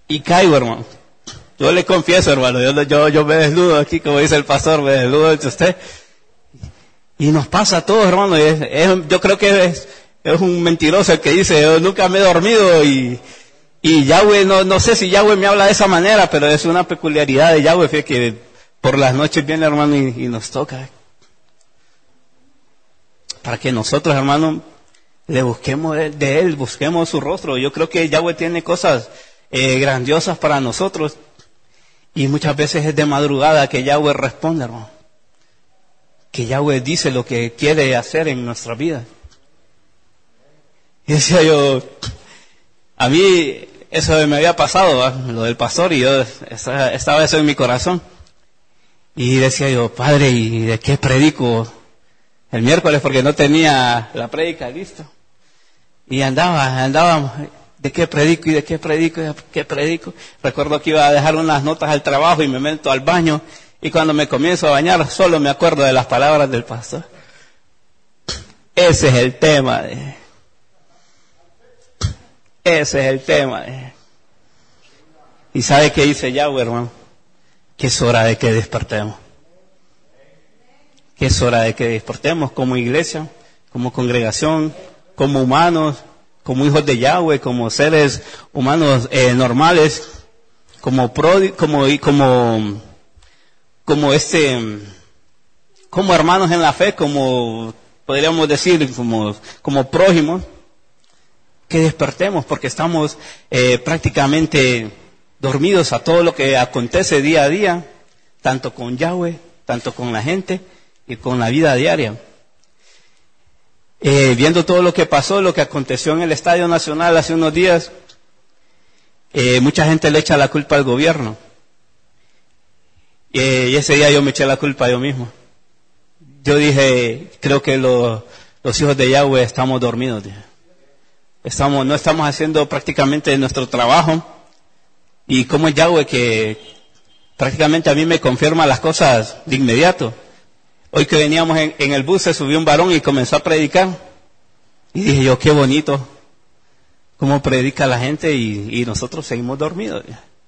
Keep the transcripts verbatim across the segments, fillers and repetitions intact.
y caigo, hermano. Yo le confieso, hermano, yo, yo, yo me desnudo aquí, como dice el pastor, me desnudo ante usted. Y nos pasa a todos, hermano. Y es, es, yo creo que es, es un mentiroso el que dice, yo nunca me he dormido y, y Yahweh, no, no sé si Yahweh me habla de esa manera, pero es una peculiaridad de Yahweh, fíjate, que por las noches viene, hermano, y, y nos toca. Para que nosotros, hermano, le busquemos de, de Él, busquemos su rostro. Yo creo que Yahweh tiene cosas eh, grandiosas para nosotros. Y muchas veces es de madrugada que Yahweh responde, hermano. Que Yahweh dice lo que quiere hacer en nuestra vida. Y decía yo, a mí eso me había pasado, ¿va? Lo del pastor, y yo estaba, estaba eso en mi corazón. Y decía yo, Padre, ¿y de qué predico el miércoles? Porque no tenía la prédica lista. Y andaba, andaba... ¿De qué predico y de qué predico y de qué predico? Recuerdo que iba a dejar unas notas al trabajo y me meto al baño, y cuando me comienzo a bañar solo me acuerdo de las palabras del pastor. Ese es el tema. De... Ese es el tema. De... ¿Y sabe qué dice Yahweh, hermano? Que es hora de que despertemos. Que es hora de que despertemos como iglesia, como congregación, como humanos, como hijos de Yahweh, como seres humanos eh, normales, como pro, como como como este como hermanos en la fe, como podríamos decir, como como prójimos, que despertemos, porque estamos eh, prácticamente dormidos a todo lo que acontece día a día, tanto con Yahweh, tanto con la gente y con la vida diaria. Eh, viendo todo lo que pasó, lo que aconteció en el Estadio Nacional hace unos días, eh, mucha gente le echa la culpa al gobierno. Eh, y ese día yo me eché la culpa yo mismo. Yo dije, creo que lo, los hijos de Yahweh estamos dormidos. Dije. Estamos, no estamos haciendo prácticamente nuestro trabajo. Y como es Yahweh que prácticamente a mí me confirma las cosas de inmediato. Hoy que veníamos en, en el bus, se subió un varón y comenzó a predicar. Y dije yo, qué bonito cómo predica la gente, y, y nosotros seguimos dormidos.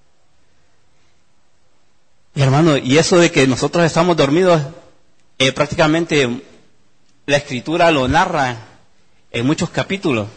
Y hermano, y eso de que nosotros estamos dormidos, eh, prácticamente la Escritura lo narra en muchos capítulos.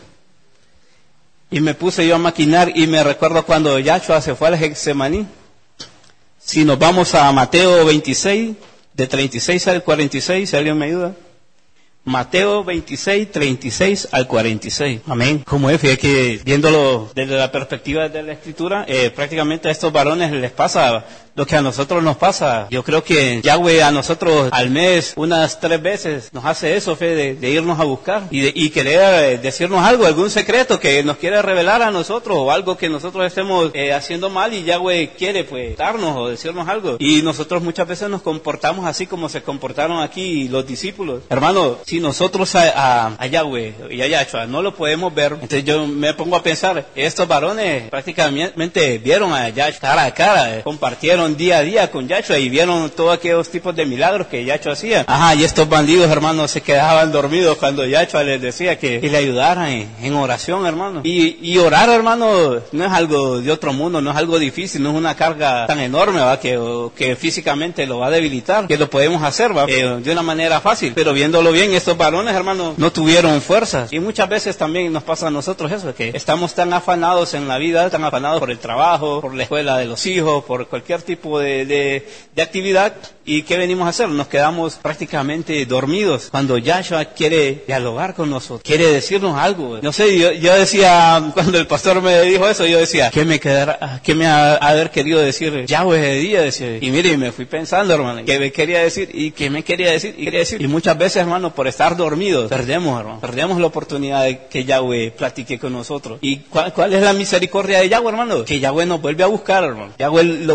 Y me puse yo a maquinar y me recuerdo cuando Yahshua se fue al Getsemaní. Si nos vamos a Mateo veintiséis, de treinta y seis al cuarenta y seis, si alguien me ayuda. Mateo veintiséis, treinta y seis al cuarenta y seis. Amén. Como es, fíjate que viéndolo desde la perspectiva de la Escritura, eh, prácticamente a estos varones les pasa lo que a nosotros nos pasa. Yo creo que Yahweh a nosotros al mes unas tres veces nos hace eso, fe, de, de irnos a buscar y, de, y querer decirnos algo, algún secreto que nos quiere revelar a nosotros, o algo que nosotros estemos eh, haciendo mal, y Yahweh quiere pues darnos o decirnos algo. Y nosotros muchas veces nos comportamos así como se comportaron aquí los discípulos. Hermano, si nosotros a, a, a Yahweh y a Yahshua no lo podemos ver, entonces yo me pongo a pensar, estos varones prácticamente vieron a Yahshua cara a cara, eh, compartieron día a día con Yahshua y vieron todos aquellos tipos de milagros que Yahshua hacía. Ajá, y estos bandidos, hermanos, se quedaban dormidos cuando Yahshua les decía que, que le ayudaran en, en oración, hermano. Y, y orar, hermano, no es algo de otro mundo, no es algo difícil, no es una carga tan enorme, ¿va? Que, que físicamente lo va a debilitar, que lo podemos hacer, ¿va? Eh, de una manera fácil. Pero viéndolo bien, estos varones, hermano, no tuvieron fuerzas. Y muchas veces también nos pasa a nosotros eso, que estamos tan afanados en la vida, tan afanados por el trabajo, por la escuela de los hijos, por cualquier tipo De, de, de actividad, y ¿qué venimos a hacer? Nos quedamos prácticamente dormidos cuando Yahshua quiere dialogar con nosotros, quiere decirnos algo. No sé, yo, yo decía, cuando el pastor me dijo eso, yo decía, ¿qué me quedará, qué me ha haber querido decir Yahweh de día? Decía, y mire, me fui pensando, hermano, ¿qué me quería decir? ¿Y qué me quería decir? Y quería decir, y muchas veces, hermano, por estar dormidos, perdemos, hermano, perdemos la oportunidad de que Yahweh platique con nosotros. ¿Y cuál, cuál es la misericordia de Yahweh, hermano? Que Yahweh nos vuelve a buscar, hermano. Yahweh lo vuelve a buscar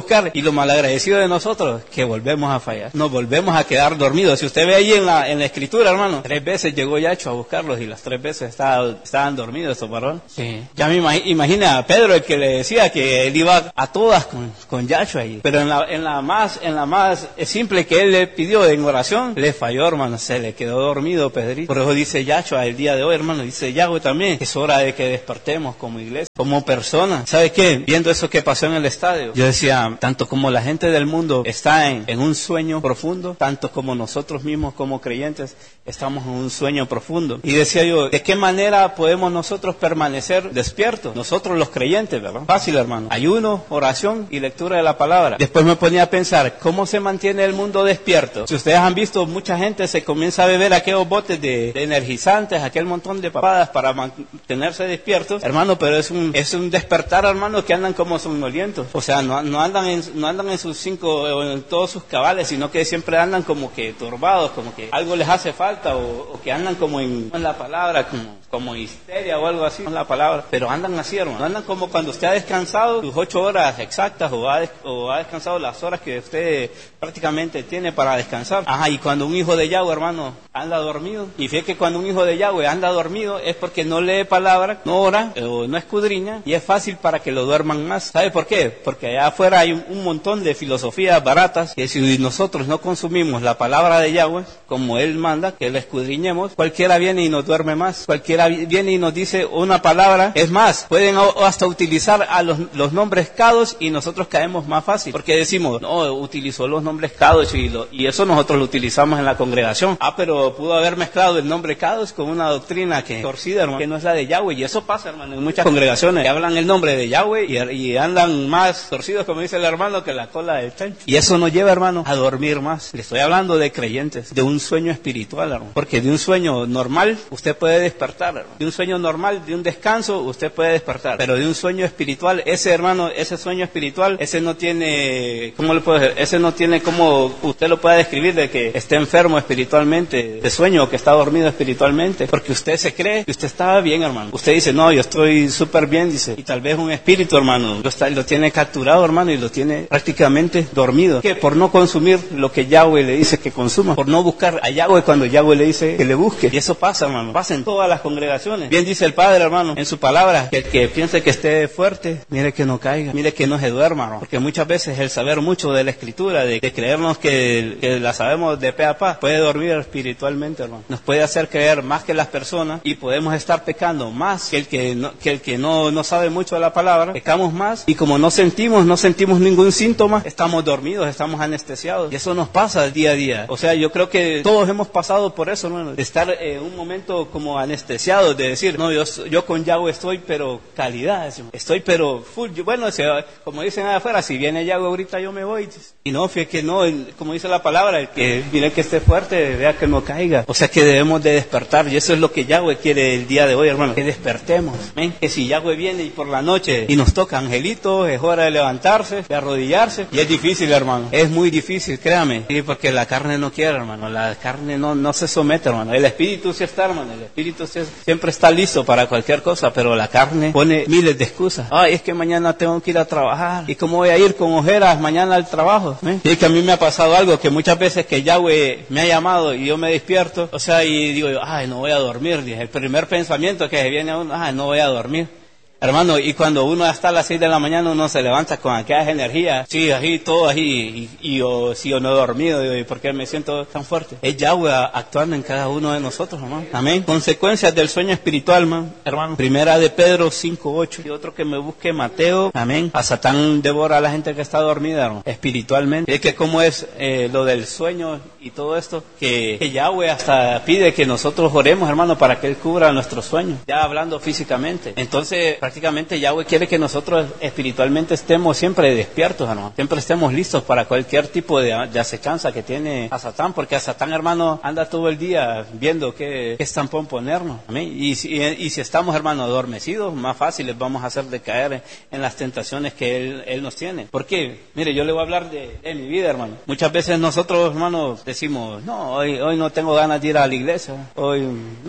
buscar. Y lo malagradecido de nosotros, que volvemos a fallar. Nos volvemos a quedar dormidos. Si usted ve ahí en la, en la escritura, hermano, tres veces llegó Yacho a buscarlos y las tres veces estaba, estaban dormidos estos varones. Sí. Ya me imag imagina a Pedro, el que le decía que él iba a todas con, con Yacho ahí. Pero en la, en la más, en la más simple que él le pidió en oración, le falló, hermano. Se le quedó dormido Pedrito. Por eso dice Yacho el día de hoy, hermano, dice Yahweh también. Es hora de que despertemos como iglesia, como persona. ¿Sabe qué? Viendo eso que pasó en el estadio, yo decía, tanto como la gente del mundo está en, en un sueño profundo, tanto como nosotros mismos como creyentes estamos en un sueño profundo. Y decía yo, ¿de qué manera podemos nosotros permanecer despiertos? Nosotros los creyentes, ¿verdad? Fácil, hermano. Ayuno, oración y lectura de la palabra. Después me ponía a pensar, ¿cómo se mantiene el mundo despierto? Si ustedes han visto, mucha gente se comienza a beber aquellos botes de, de energizantes, aquel montón de papadas para mantenerse despiertos, hermano, pero es un, es un despertar, hermano, que andan como somnolientos. O sea, no, no andan en, no andan en sus cinco, o en todos sus cabales, sino que siempre andan como que turbados, como que algo les hace falta, o, o que andan como en, en la palabra, como, como histeria o algo así, en la palabra, pero andan así, hermano, andan como cuando usted ha descansado sus ocho horas exactas, o ha, o ha descansado las horas que usted prácticamente tiene para descansar. Ajá, y cuando un hijo de Yahweh, hermano, anda dormido, y fíjate que cuando un hijo de Yahweh anda dormido es porque no lee palabra, no ora, o no escudriña, y es fácil para que lo duerman más. ¿Sabe por qué? Porque allá afuera hay un, un montón de filosofías baratas, que si nosotros no consumimos la palabra de Yahweh, como Él manda, que la escudriñemos, cualquiera viene y nos duerme más, cualquiera viene y nos dice una palabra, es más, pueden hasta utilizar a los, los nombres cados y nosotros caemos más fácil, porque decimos, no, utilizó los nombres cados y, lo, y eso nosotros lo utilizamos en la congregación. Ah, pero pudo haber mezclado el nombre cados con una doctrina que torcida, hermano, que no es la de Yahweh, y eso pasa, hermano, en muchas congregaciones que hablan el nombre de Yahweh y, y andan más torcidos, como dice el hermano, que la cola del chancho. Y eso nos lleva, hermano, a dormir más. Le estoy hablando de creyentes, de un sueño espiritual, hermano, porque de un sueño normal usted puede despertar, hermano. De un sueño normal, de un descanso, usted puede despertar, pero de un sueño espiritual, ese, hermano, ese sueño espiritual, ese no tiene, ¿cómo le puedo decir? Ese no tiene como usted lo pueda describir de que esté enfermo espiritualmente, de sueño, o que está dormido espiritualmente, porque usted se cree que usted estaba bien, hermano. Usted dice, no, yo estoy súper bien, dice, y tal vez un espíritu, hermano, lo, está, lo tiene capturado, hermano, y lo tiene prácticamente dormido. ¿Qué? Por no consumir lo que Yahweh le dice que consuma, por no buscar a Yahweh cuando Yahweh le dice que le busque. Y eso pasa, hermano, pasa en todas las congregaciones. Bien dice el Padre, hermano, en su palabra, que el que piense que esté fuerte, mire que no caiga, mire que no se duerma, hermano, porque muchas veces el saber mucho de la Escritura, de, de creernos que, que la sabemos de pe a pa, puede dormir espiritualmente, hermano. Nos puede hacer creer más que las personas y podemos estar pecando más que el que no, que el que no, no sabe mucho de la palabra. Pecamos más y como no sentimos, no sentimos ningún síntoma, estamos dormidos, estamos anestesiados. Y eso nos pasa día a día. O sea, yo creo que todos hemos pasado por eso, hermano, de estar en eh, un momento como anestesiados, de decir, no, yo, yo con Yahweh estoy, pero calidad, decimos. Estoy, pero full. Yo, bueno, si, como dicen allá afuera, si viene Yahweh ahorita yo me voy. Y no, fíjate que no, el, como dice la palabra, el que mire que esté fuerte, vea que no caiga. O sea que debemos de despertar, y eso es lo que Yahweh quiere el día de hoy, hermano, que despertemos. ¿Ven? Que si Yahweh viene y por la noche y nos toca angelito, es hora de levantarse, de arrodillarse, y es difícil, hermano, es muy difícil, créame, sí, porque la carne no quiere, hermano, la carne no, no se somete, hermano, el espíritu sí está, hermano, el espíritu sí, siempre está listo para cualquier cosa, pero la carne pone miles de excusas. Ay, es que mañana tengo que ir a trabajar, y cómo voy a ir con ojeras mañana al trabajo. ¿Eh? Y es que a mí me ha pasado algo, que muchas veces que Yahweh me ha llamado y yo me despierto, o sea, y digo yo, ay, no voy a dormir, dije, el primer pensamiento que se viene a uno, ay, no voy a dormir. Hermano, y cuando uno hasta a las seis de la mañana uno se levanta con aquellas energías, sí, así, todo así, y, y yo, si yo no he dormido, digo, ¿y por qué me siento tan fuerte? Es Yahweh actuando en cada uno de nosotros, hermano. Amén. Consecuencias del sueño espiritual, man, hermano. Primera de Pedro cinco ocho. Y otro que me busque, Mateo. Amén. A Satán devora a la gente que está dormida, hermano, espiritualmente. Es que como es eh, lo del sueño y todo esto, que, que Yahweh hasta pide que nosotros oremos, hermano, para que Él cubra nuestros sueños, ya hablando físicamente. Entonces, prácticamente Yahweh quiere que nosotros espiritualmente estemos siempre despiertos, hermano. Siempre estemos listos para cualquier tipo de, de acechanza que tiene a Satán, porque a Satán, hermano, anda todo el día viendo qué, qué estampón ponernos. Amén. Y, y, y si estamos, hermano, adormecidos, más fáciles vamos a hacer de caer en las tentaciones que Él, él nos tiene. ¿Por qué? Mire, yo le voy a hablar de, de mi vida, hermano. Muchas veces nosotros, hermano, decimos, no, hoy, hoy no tengo ganas de ir a la iglesia. Hoy, no,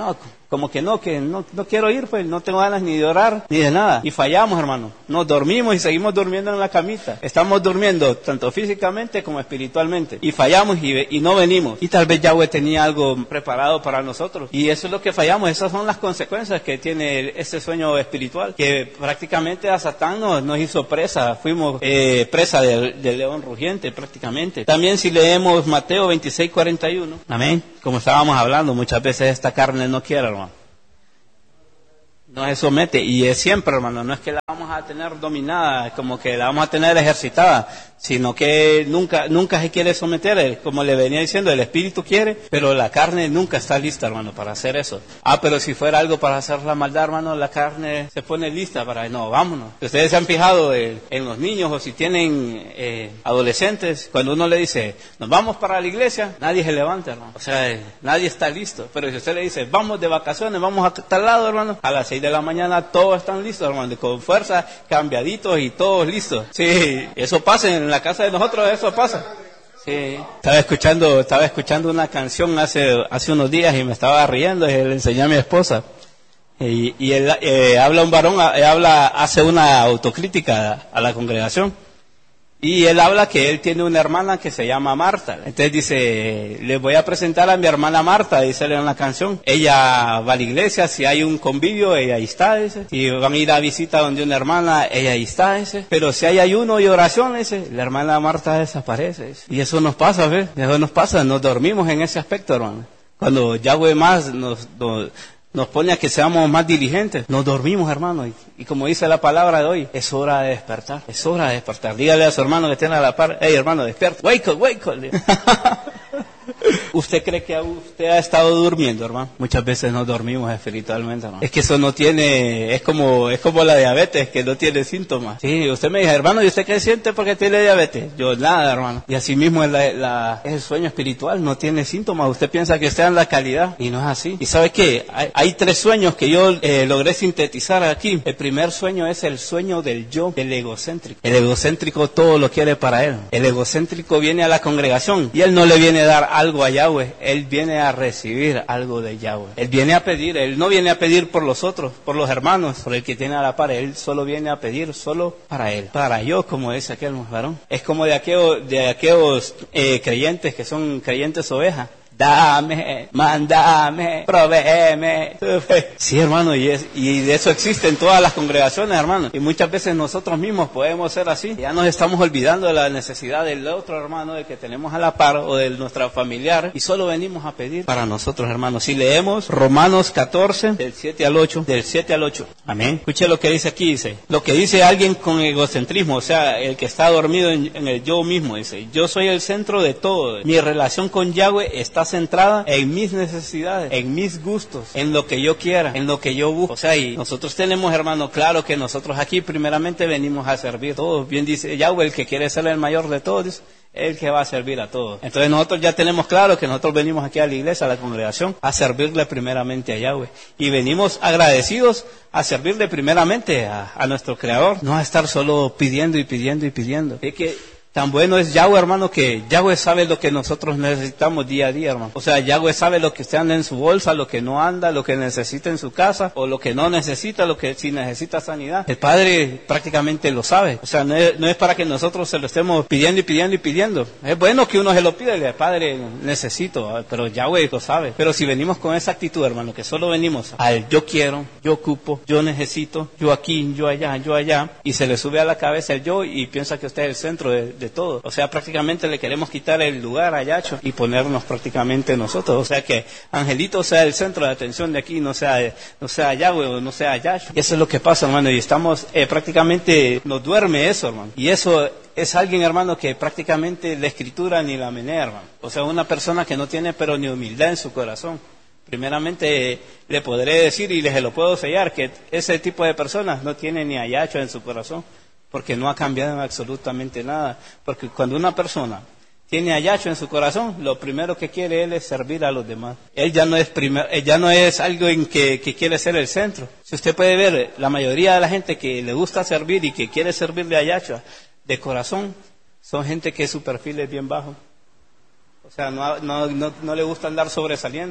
como que no, que no, no quiero ir, pues no tengo ganas ni de orar, ni de nada. Y fallamos, hermano. Nos dormimos y seguimos durmiendo en la camita. Estamos durmiendo tanto físicamente como espiritualmente. Y fallamos y, y no venimos. Y tal vez Yahweh tenía algo preparado para nosotros. Y eso es lo que fallamos. Esas son las consecuencias que tiene este sueño espiritual. Que prácticamente a Satán nos, nos hizo presa. Fuimos eh, presa del, del león rugiente prácticamente. También si leemos Mateo veintiséis cuarenta y uno. Amén. Como estábamos hablando, muchas veces esta carne no quiere, hermano. No se somete. Y es siempre, hermano. No es que la vamos a tener dominada, como que la vamos a tener ejercitada, sino que nunca nunca se quiere someter. Como le venía diciendo, el espíritu quiere, pero la carne nunca está lista, hermano, para hacer eso. Ah, pero si fuera algo para hacer la maldad, hermano, la carne se pone lista para, no, vámonos. Ustedes se han fijado en, en los niños, o si tienen eh, adolescentes, cuando uno le dice, nos vamos para la iglesia, nadie se levanta, hermano. O sea, eh, nadie está listo. Pero si usted le dice, vamos de vacaciones, vamos a tal lado, hermano, a las seis de la mañana todos están listos, hermano, con fuerza, cambiaditos y todos listos. Sí, eso pasa en la casa de nosotros, eso pasa. Sí. Estaba escuchando, estaba escuchando una canción hace, hace unos días y me estaba riendo y le enseñé a mi esposa. Y, y él eh, habla un varón, eh, habla, hace una autocrítica a la congregación. Y él habla que él tiene una hermana que se llama Marta. Entonces dice, les voy a presentar a mi hermana Marta, dice él en la canción. Ella va a la iglesia, si hay un convivio, ella ahí está, dice. Si van a ir a visita donde una hermana, ella ahí está, dice. Pero si hay ayuno y oración, dice, la hermana Marta desaparece, dice. Y eso nos pasa, ¿ves? Eso nos pasa, nos dormimos en ese aspecto, hermano. Cuando Yahweh más nos... nos Nos pone a que seamos más diligentes. Nos dormimos, hermano. Y, y como dice la palabra de hoy, es hora de despertar. Es hora de despertar. Dígale a su hermano que tiene a la par, hey, hermano, despierta. Wake up, wake up. ¿Usted cree que usted ha estado durmiendo, hermano? Muchas veces no dormimos espiritualmente, hermano. Es que eso no tiene, es como, es como la diabetes, que no tiene síntomas. Sí, usted me dice, hermano, ¿y usted qué siente porque tiene diabetes? Yo, nada, hermano. Y así mismo es, la, la, es el sueño espiritual, no tiene síntomas. Usted piensa que está en la calidad y no es así. ¿Y sabe qué? Hay, hay tres sueños que yo eh, logré sintetizar aquí. El primer sueño es el sueño del yo, del egocéntrico. El egocéntrico todo lo quiere para él. El egocéntrico viene a la congregación y él no le viene a dar algo a Yahweh, él viene a recibir algo de Yahweh. Él viene a pedir, él no viene a pedir por los otros, por los hermanos, por el que tiene a la par, él solo viene a pedir solo para él, para yo, como dice aquel varón. Es como de aquellos, de aquellos eh, creyentes que son creyentes ovejas. Dame, mándame, provéeme. Sí, hermano, y, es, y de eso existe en todas las congregaciones, hermano. Y muchas veces nosotros mismos podemos ser así. Ya nos estamos olvidando de la necesidad del otro hermano, del que tenemos a la par, o de nuestra familiar, y solo venimos a pedir para nosotros, hermanos. Si leemos Romanos catorce, del siete al ocho, del siete al ocho. Amén. Escuche lo que dice aquí, dice. Lo que dice alguien con egocentrismo, o sea, el que está dormido en, en el yo mismo, dice. Yo soy el centro de todo. Mi relación con Yahweh está centrada en mis necesidades, en mis gustos, en lo que yo quiera, en lo que yo busco. O sea, y nosotros tenemos, hermano, claro que nosotros aquí primeramente venimos a servir a todos. Bien dice Yahweh, el que quiere ser el mayor de todos, es el que va a servir a todos. Entonces nosotros ya tenemos claro que nosotros venimos aquí a la iglesia, a la congregación, a servirle primeramente a Yahweh. Y venimos agradecidos a servirle primeramente a, a nuestro Creador, no a estar solo pidiendo y pidiendo y pidiendo. Es que tan bueno es Yahweh, hermano, que Yahweh sabe lo que nosotros necesitamos día a día, hermano. O sea, Yahweh sabe lo que usted anda en su bolsa, lo que no anda, lo que necesita en su casa, o lo que no necesita, lo que si necesita sanidad. El Padre prácticamente lo sabe. O sea, no es, no es para que nosotros se lo estemos pidiendo y pidiendo y pidiendo. Es bueno que uno se lo pida y le, Padre, necesito, pero Yahweh lo sabe. Pero si venimos con esa actitud, hermano, que solo venimos al yo quiero, yo ocupo, yo necesito, yo aquí, yo allá, yo allá, y se le sube a la cabeza el yo y piensa que usted es el centro de de todo. O sea, prácticamente le queremos quitar el lugar a Yacho y ponernos prácticamente nosotros. O sea, que Angelito sea el centro de atención de aquí, no sea, no sea Yahweh o no sea Yacho. Eso es lo que pasa, hermano, y estamos eh, prácticamente, nos duerme eso, hermano. Y eso es alguien, hermano, que prácticamente la escritura ni la menea, hermano. O sea, una persona que no tiene pero ni humildad en su corazón. Primeramente le podré decir y les lo puedo sellar que ese tipo de personas no tiene ni a Yacho en su corazón. Porque no ha cambiado en absolutamente nada. Porque cuando una persona tiene a Yacho en su corazón, lo primero que quiere él es servir a los demás. Él ya no es primer, él ya no es algo en que, que quiere ser el centro. Si usted puede ver, la mayoría de la gente que le gusta servir y que quiere servirle a Yacho de corazón, son gente que su perfil es bien bajo. O sea, no, no, no, no le gusta andar sobresaliendo.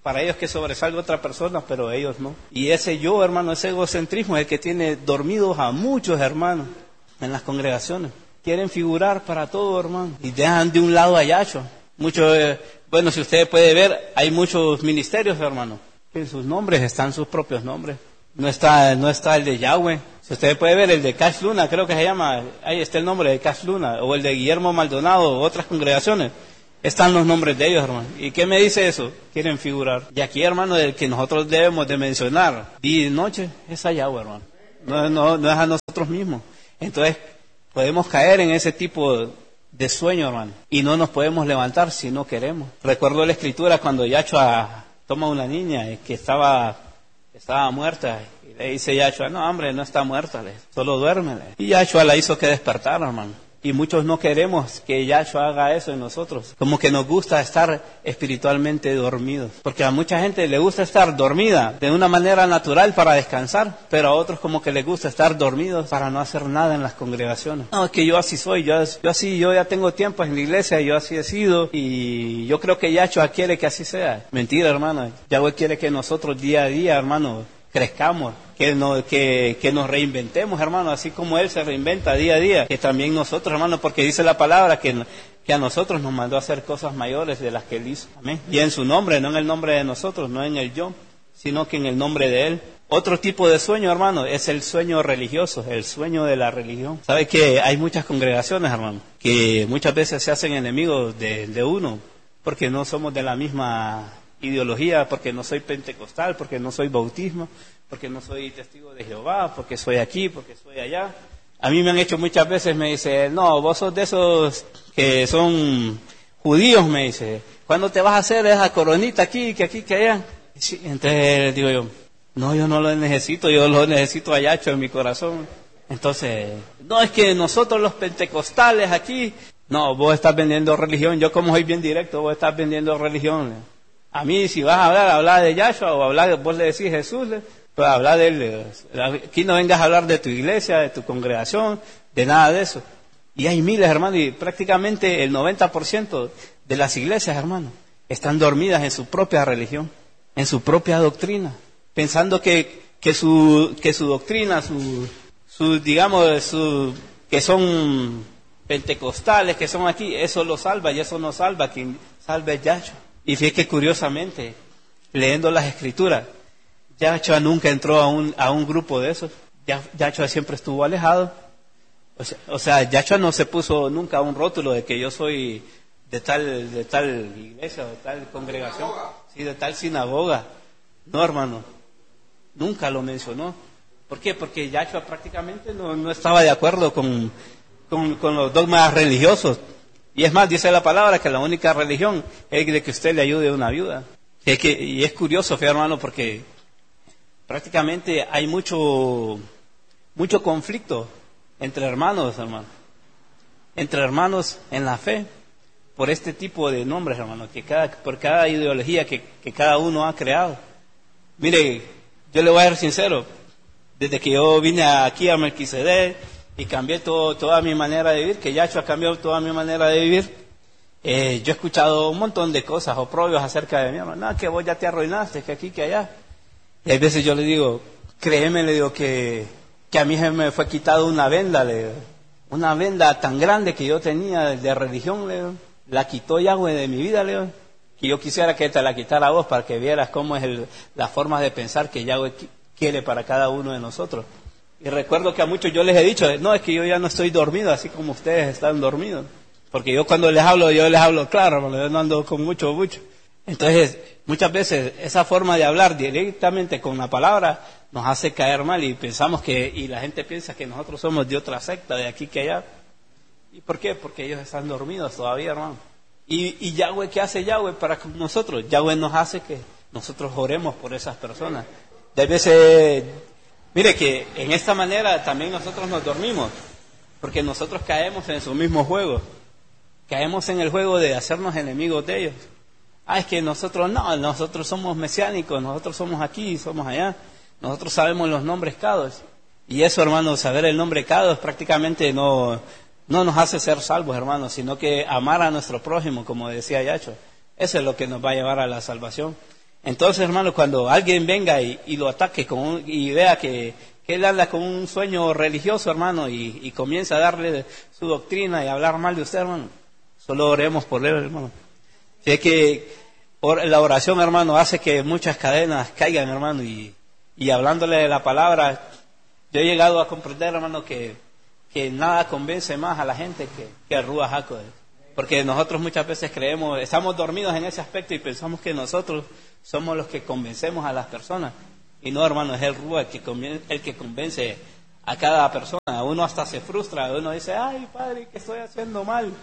Para ellos que sobresalga otra persona, pero ellos no. Y ese yo, hermano, ese egocentrismo es el que tiene dormidos a muchos hermanos en las congregaciones. Quieren figurar para todo, hermano, y dejan de un lado a Yahshua. Muchos, eh, bueno, si ustedes pueden ver, hay muchos ministerios, hermano, que en sus nombres están sus propios nombres. No está, no está el de Yahweh. Si ustedes pueden ver, el de Cash Luna, creo que se llama, ahí está el nombre de Cash Luna, o el de Guillermo Maldonado, o otras congregaciones. Están los nombres de ellos, hermano. ¿Y qué me dice eso? Quieren figurar. Y aquí, hermano, el que nosotros debemos de mencionar día y noche es a Yahweh, hermano. No, no, no es a nosotros mismos. Entonces, podemos caer en ese tipo de sueño, hermano. Y no nos podemos levantar si no queremos. Recuerdo la escritura cuando Yahshua toma a una niña que estaba, estaba muerta. Y le dice Yahshua, no, hombre, no está muerta, solo duérmele. Y Yahshua la hizo que despertara, hermano. Y muchos no queremos que Yahshua haga eso en nosotros. Como que nos gusta estar espiritualmente dormidos. Porque a mucha gente le gusta estar dormida de una manera natural para descansar, pero a otros como que les gusta estar dormidos para no hacer nada en las congregaciones. No, es que yo así soy, yo, yo así, yo ya tengo tiempo en la iglesia, yo así he sido, y yo creo que Yahshua quiere que así sea. Mentira, hermano. Yahweh quiere que nosotros día a día, hermano, crezcamos, que, no, que, que nos reinventemos, hermano, así como Él se reinventa día a día, que también nosotros, hermano, porque dice la palabra que, que a nosotros nos mandó a hacer cosas mayores de las que Él hizo. Amén. Y en su nombre, no en el nombre de nosotros, no en el yo, sino que en el nombre de Él. Otro tipo de sueño, hermano, es el sueño religioso, el sueño de la religión. ¿Sabe que hay muchas congregaciones, hermano, que muchas veces se hacen enemigos de, de uno, porque no somos de la misma ideología, porque no soy pentecostal, porque no soy bautismo, porque no soy testigo de Jehová, porque soy aquí, porque soy allá? A mí me han hecho muchas veces, me dice, no, vos sos de esos que son judíos, me dice, ¿cuándo te vas a hacer esa coronita aquí, que aquí, que allá? Sí, entonces digo yo, no, yo no lo necesito, yo lo necesito a Yahshua en mi corazón. Entonces, no, es que nosotros los pentecostales aquí, no, vos estás vendiendo religión, yo como soy bien directo, vos estás vendiendo religión. A mí, si vas a hablar, hablar de Yahshua o hablar, vos le decís Jesús, pues hablar de él. Aquí no vengas a hablar de tu iglesia, de tu congregación, de nada de eso. Y hay miles, hermano, y prácticamente el noventa por ciento de las iglesias, hermano, están dormidas en su propia religión, en su propia doctrina, pensando que, que, su, que su doctrina, su, su digamos, su, que son pentecostales, que son aquí, eso lo salva y eso no salva, quien salva es Yahshua. Y fíjate que curiosamente, leyendo las escrituras, Yahshua nunca entró a un, a un grupo de esos. Yahshua siempre estuvo alejado. O sea, o sea, Yahshua no se puso nunca un rótulo de que yo soy de tal, de tal iglesia, de tal congregación, sí, de tal sinagoga. No, hermano, nunca lo mencionó. ¿Por qué? Porque Yahshua prácticamente no, no estaba de acuerdo con, con, con los dogmas religiosos. Y es más, dice la palabra que la única religión es de que usted le ayude a una viuda. Y es, que, y es curioso, fe, hermano, porque prácticamente hay mucho, mucho conflicto entre hermanos, hermano. Entre hermanos en la fe, por este tipo de nombres, hermano, que cada, por cada ideología que, que cada uno ha creado. Mire, yo le voy a ser sincero, desde que yo vine aquí a Melquisedec, y cambié todo, toda mi manera de vivir, que Yahshua cambió toda mi manera de vivir. Eh, yo he escuchado un montón de cosas, oprobios acerca de mí, hermano, no, que vos ya te arruinaste, que aquí, que allá. Y hay veces yo le digo, créeme, le digo que, que a mí se me fue quitado una venda, le digo, una venda tan grande que yo tenía de, de religión, le digo, la quitó Yahweh de mi vida, le digo, que yo quisiera que te la quitara a vos para que vieras cómo es el, la forma de pensar que Yahweh quiere para cada uno de nosotros. Y recuerdo que a muchos yo les he dicho, no, es que yo ya no estoy dormido, así como ustedes están dormidos. Porque yo cuando les hablo, yo les hablo claro, hermano, yo no ando con mucho, mucho. Entonces, muchas veces esa forma de hablar directamente con la palabra nos hace caer mal y pensamos que, y la gente piensa que nosotros somos de otra secta, de aquí que allá. ¿Y por qué? Porque ellos están dormidos todavía, hermano. Y, y Yahweh, ¿qué hace Yahweh para nosotros? Yahweh nos hace que nosotros oremos por esas personas. De veces... Mire que en esta manera también nosotros nos dormimos, porque nosotros caemos en su mismo juego, caemos en el juego de hacernos enemigos de ellos. Ah, es que nosotros no, nosotros somos mesiánicos, nosotros somos aquí, somos allá, nosotros sabemos los nombres cados. Y eso, hermano, saber el nombre cados prácticamente no, no nos hace ser salvos, hermano, sino que amar a nuestro prójimo, como decía Yahshua, eso es lo que nos va a llevar a la salvación. Entonces, hermano, cuando alguien venga y, y lo ataque con un, y vea que, que él anda con un sueño religioso, hermano, y, y comienza a darle su doctrina y a hablar mal de usted, hermano, solo oremos por él, hermano. Si es que or, la oración, hermano, hace que muchas cadenas caigan, hermano, y, y hablándole de la palabra, yo he llegado a comprender, hermano, que, que nada convence más a la gente que, que el Ruach HaKodesh. Porque nosotros muchas veces creemos, estamos dormidos en ese aspecto y pensamos que nosotros somos los que convencemos a las personas. Y no, hermano, es el Ruach el que, convence, el que convence a cada persona. Uno hasta se frustra, uno dice, ay, padre, que estoy haciendo mal.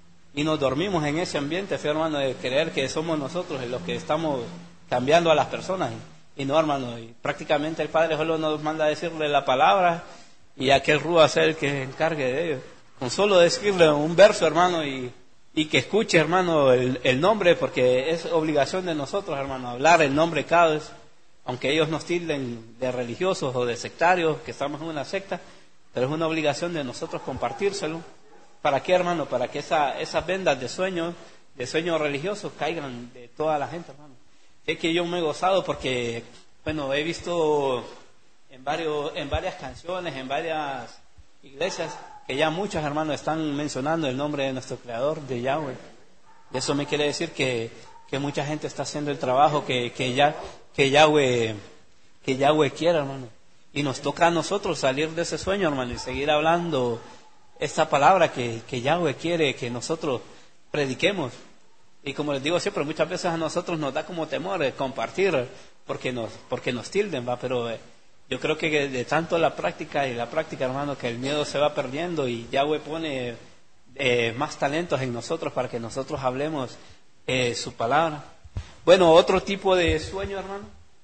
Y nos dormimos en ese ambiente, feo, hermano, de creer que somos nosotros los que estamos cambiando a las personas. Y no, hermano, y prácticamente el Padre solo nos manda a decirle la palabra y aquel Ruach sea el que se encargue de ello. Con solo decirle un verso, hermano, y... y que escuche, hermano, el, el nombre, porque es obligación de nosotros, hermano, hablar el nombre cada vez, aunque ellos nos tilden de religiosos o de sectarios, que estamos en una secta, pero es una obligación de nosotros compartírselo. ¿Para qué, hermano? Para que esa, esas vendas de sueños, de sueños religiosos caigan de toda la gente, hermano. Es que yo me he gozado porque, bueno, he visto en, varios, en varias canciones, en varias iglesias, que ya muchos hermanos están mencionando el nombre de nuestro Creador, de Yahweh. Eso me quiere decir que, que mucha gente está haciendo el trabajo que, que, ya, que, Yahweh, que Yahweh quiere, hermano. Y nos toca a nosotros salir de ese sueño, hermano, y seguir hablando esta palabra que, que Yahweh quiere que nosotros prediquemos. Y como les digo siempre, muchas veces a nosotros nos da como temor eh, compartir porque nos, porque nos tilden, ¿va? Pero... Eh, yo creo que de tanto la práctica y la práctica, hermano, que el miedo se va perdiendo y Yahweh pone eh, más talentos en nosotros para que nosotros hablemos eh, su palabra. Bueno, otro tipo de sueño, hermano,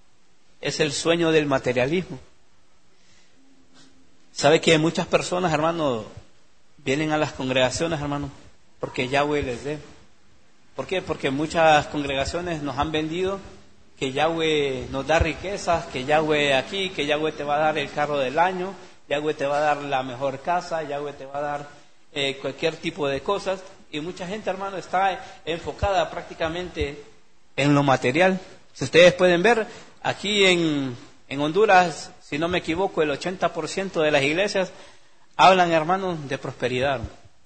es el sueño del materialismo. ¿Sabe que muchas personas, hermano, vienen a las congregaciones, hermano, porque Yahweh les dé? ¿Por qué? Porque muchas congregaciones nos han vendido que Yahweh nos da riquezas, que Yahweh aquí, que Yahweh te va a dar el carro del año, Yahweh te va a dar la mejor casa, Yahweh te va a dar eh, cualquier tipo de cosas. Y mucha gente, hermano, está enfocada prácticamente en lo material. Si ustedes pueden ver, aquí en, en Honduras, si no me equivoco, el ochenta por ciento de las iglesias hablan, hermano, de prosperidad.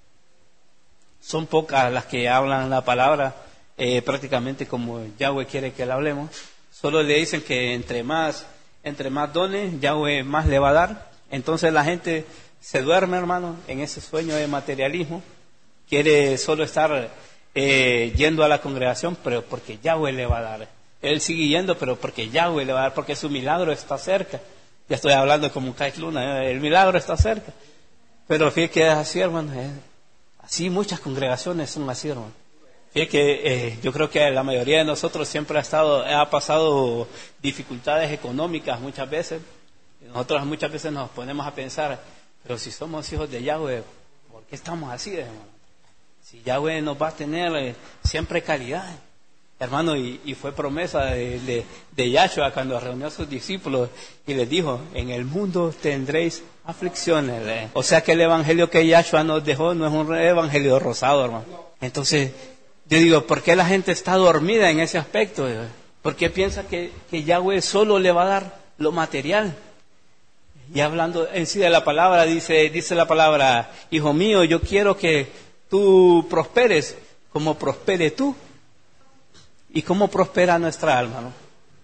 Son pocas las que hablan la palabra Eh, prácticamente como Yahweh quiere que le hablemos. Solo le dicen que entre más entre más dones, Yahweh más le va a dar. Entonces la gente se duerme, hermano, en ese sueño de materialismo. Quiere solo estar eh, yendo a la congregación, pero porque Yahweh le va a dar. Él sigue yendo, pero porque Yahweh le va a dar, porque su milagro está cerca. Ya estoy hablando como Kais Luna, ¿eh? El milagro está cerca. Pero fíjate que es así, hermano. ¿eh? Así muchas congregaciones son así, hermano. Es que eh, yo creo que la mayoría de nosotros siempre ha estado, ha pasado dificultades económicas muchas veces. Nosotros muchas veces nos ponemos a pensar, pero si somos hijos de Yahweh, ¿por qué estamos así, hermano? Si Yahweh nos va a tener eh, siempre calidad, hermano, y, y fue promesa de, de, de Yahshua cuando reunió a sus discípulos y les dijo, en el mundo tendréis aflicciones. ¿eh? O sea que el evangelio que Yahshua nos dejó no es un evangelio rosado, hermano. Entonces, yo digo, ¿por qué la gente está dormida en ese aspecto? ¿Por qué piensa que, que Yahweh solo le va a dar lo material? Y hablando en sí de la palabra, dice, dice la palabra, hijo mío, yo quiero que tú prosperes como prospere tú. ¿Y cómo prospera nuestra alma, no?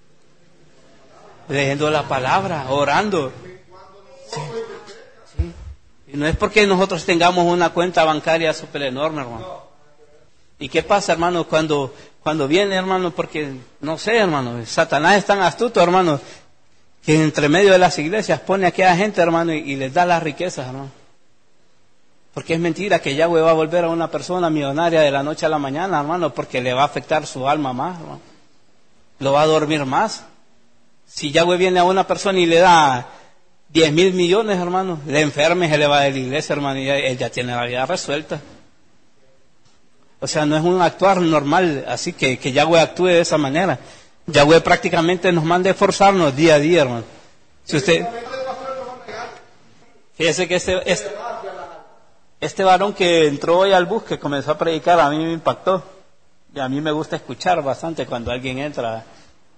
Leyendo la palabra, orando. Sí, sí. Y no es porque nosotros tengamos una cuenta bancaria súper enorme, hermano. ¿Y qué pasa, hermano, cuando, cuando viene, hermano? Porque, no sé, hermano, Satanás es tan astuto, hermano, que entre medio de las iglesias pone a aquella gente, hermano, y, y les da las riquezas, hermano. Porque es mentira que Yahweh va a volver a una persona millonaria de la noche a la mañana, hermano, porque le va a afectar su alma más, hermano. Lo va a dormir más. Si Yahweh viene a una persona y le da diez mil millones, hermano, le enferma y se le va de la iglesia, hermano, y él ya tiene la vida resuelta. O sea, no es un actuar normal, así que, que Yahweh actúe de esa manera. Yahweh prácticamente nos manda a esforzarnos día a día, hermano. Si usted... Fíjese que este, este, este varón que entró hoy al bus, que comenzó a predicar, a mí me impactó. Y a mí me gusta escuchar bastante cuando alguien entra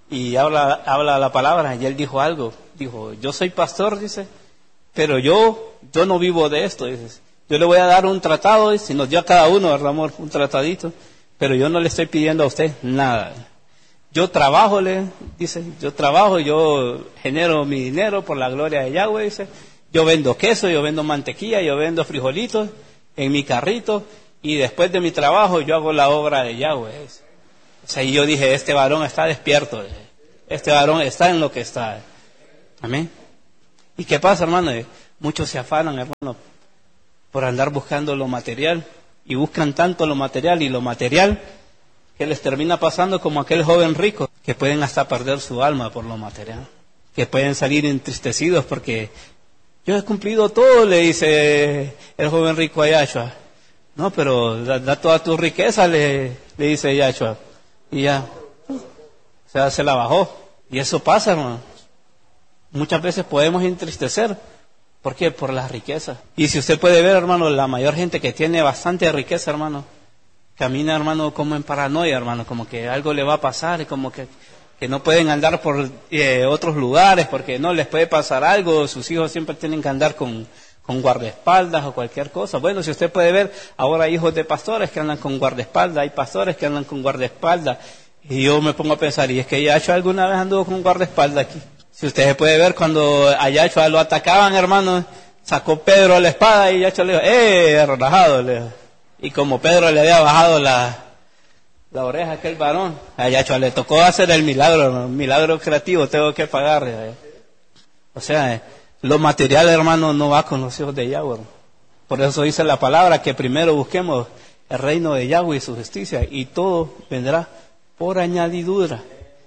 y habla, habla la palabra, y él dijo algo, dijo, yo soy pastor, dice, pero yo, yo no vivo de esto, dice, yo le voy a dar un tratado, si nos dio a cada uno, ¿verdad, amor? Un tratadito, pero yo no le estoy pidiendo a usted nada. Yo trabajo, le dice, yo trabajo, yo genero mi dinero por la gloria de Yahweh, dice, yo vendo queso, yo vendo mantequilla, yo vendo frijolitos en mi carrito, y después de mi trabajo yo hago la obra de Yahweh. Dice. O sea, y yo dije, este varón está despierto, dice. Este varón está en lo que está. Amén. ¿Y qué pasa, hermano? Muchos se afanan, hermano, por andar buscando lo material, y buscan tanto lo material y lo material, que les termina pasando como aquel joven rico, que pueden hasta perder su alma por lo material, que pueden salir entristecidos porque yo he cumplido todo, le dice el joven rico a Yahshua. No, pero da, da toda tu riqueza, le, le dice Yahshua, y ya, o sea, se la bajó, y eso pasa, hermano. Muchas veces podemos entristecer, ¿por qué? Por la riqueza. Y si usted puede ver, hermano, la mayor gente que tiene bastante riqueza, hermano, camina, hermano, como en paranoia, hermano, como que algo le va a pasar, y como que, que no pueden andar por eh, otros lugares porque no les puede pasar algo, sus hijos siempre tienen que andar con, con guardaespaldas o cualquier cosa. Bueno, si usted puede ver, ahora hay hijos de pastores que andan con guardaespaldas, hay pastores que andan con guardaespaldas, y yo me pongo a pensar, ¿y es que Yahshua alguna vez anduvo con guardaespaldas aquí? Si usted se puede ver, cuando a Yahshua lo atacaban, hermano, sacó Pedro la espada y Yahshua le dijo, ¡eh, relajado! Le dijo. Y como Pedro le había bajado la, la oreja a aquel varón, a Yahshua le tocó hacer el milagro, ¿no? Un milagro creativo, tengo que pagarle. O sea, lo material, hermano, no va con los hijos de Yahweh. Por eso dice la palabra que primero busquemos el reino de Yahweh y su justicia, y todo vendrá por añadidura.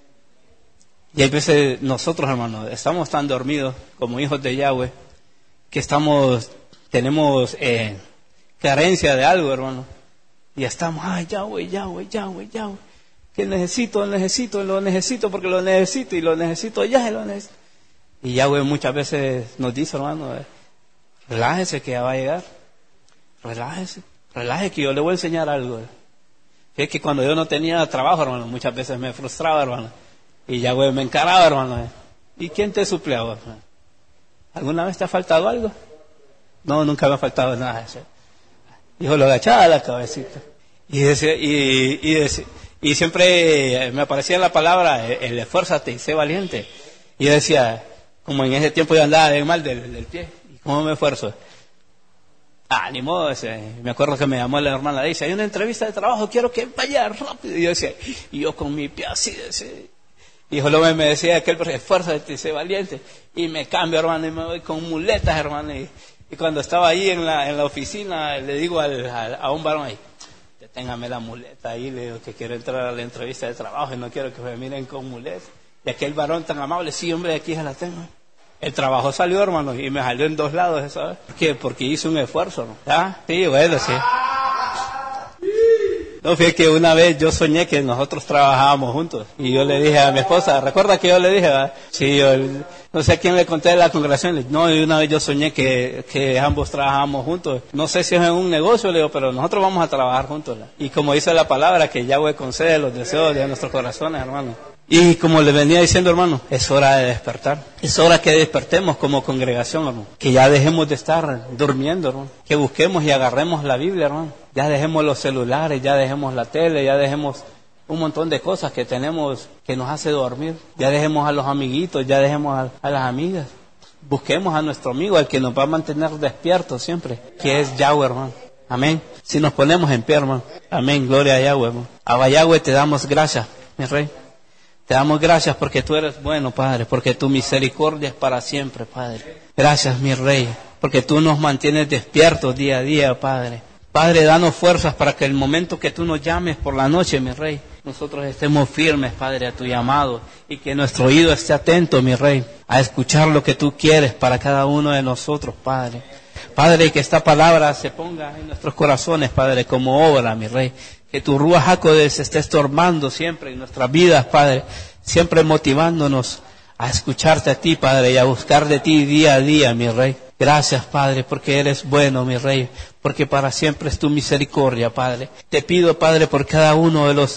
Y hay veces nosotros, hermano, estamos tan dormidos como hijos de Yahweh, que estamos, tenemos eh, carencia de algo, hermano, y estamos, ay, Yahweh, Yahweh, Yahweh, Yahweh, que necesito, necesito, lo necesito porque lo necesito, y lo necesito ya, y lo necesito. Y Yahweh muchas veces nos dice, hermano, eh, relájese que ya va a llegar, relájese, relájese que yo le voy a enseñar algo. Es que cuando yo no tenía trabajo, hermano, muchas veces me frustraba, hermano, y Yahweh me encaraba, hermano. Eh. ¿Y quién te suplía, hermano? ¿Alguna vez te ha faltado algo? No, nunca me ha faltado nada. Dijo, lo agachaba la cabecita. Y, decía, y, y, decía, y siempre me aparecía la palabra, el esfuérzate y sé valiente. Y yo decía, como en ese tiempo yo andaba bien mal del, del pie, ¿y cómo me esfuerzo? Ah, ni modo, ese. Me acuerdo que me llamó la hermana, dice, hay una entrevista de trabajo, quiero que vaya rápido. Y yo decía, y yo con mi pie así, decía, y luego me decía aquel, esfuérzate y sé valiente. Y me cambio, hermano, y me voy con muletas, hermano. Y, y cuando estaba ahí en la, en la oficina, le digo al, al, a un varón ahí, deténgame la muleta ahí, le digo que quiero entrar a la entrevista de trabajo y no quiero que me miren con muletas. Y aquel varón tan amable, sí, hombre, aquí ya la tengo. El trabajo salió, hermano, y me salió en dos lados, ¿sabes? ¿Por qué? Porque hice un esfuerzo, ¿no? ¿Ah? Sí, bueno, sí. No, fíjate que una vez yo soñé que nosotros trabajábamos juntos, y yo le dije a mi esposa, ¿recuerda que yo le dije? ¿verdad? Sí, yo, no sé a quién le conté de la congregación, no, y una vez yo soñé que, que ambos trabajábamos juntos, no sé si es en un negocio, le digo, pero nosotros vamos a trabajar juntos, ¿verdad? Y como dice la palabra, que Yahweh concede los deseos de nuestros corazones, hermano. Y como le venía diciendo, hermano, es hora de despertar. Es hora que despertemos como congregación, hermano. Que ya dejemos de estar durmiendo, hermano. Que busquemos y agarremos la Biblia, hermano. Ya dejemos los celulares, ya dejemos la tele, ya dejemos un montón de cosas que tenemos que nos hace dormir. Ya dejemos a los amiguitos, ya dejemos a, a las amigas. Busquemos a nuestro amigo, al que nos va a mantener despiertos siempre, que es Yahweh, hermano. Amén. Si nos ponemos en pie, hermano. Amén. Gloria a Yahweh, hermano. A Yahweh te damos gracias, mi rey. Te damos gracias porque tú eres bueno, Padre, porque tu misericordia es para siempre, Padre. Gracias, mi Rey, porque tú nos mantienes despiertos día a día, Padre. Padre, danos fuerzas para que el momento que tú nos llames por la noche, mi Rey, nosotros estemos firmes, Padre, a tu llamado, y que nuestro oído esté atento, mi Rey, a escuchar lo que tú quieres para cada uno de nosotros, Padre. Padre, que esta palabra se ponga en nuestros corazones, Padre, como obra, mi Rey. Que tu Ruach HaKodesh esté estorbando siempre en nuestras vidas, Padre, siempre motivándonos a escucharte a ti, Padre, y a buscar de ti día a día, mi Rey. Gracias, Padre, porque eres bueno, mi Rey, porque para siempre es tu misericordia, Padre. Te pido, Padre, por cada uno de los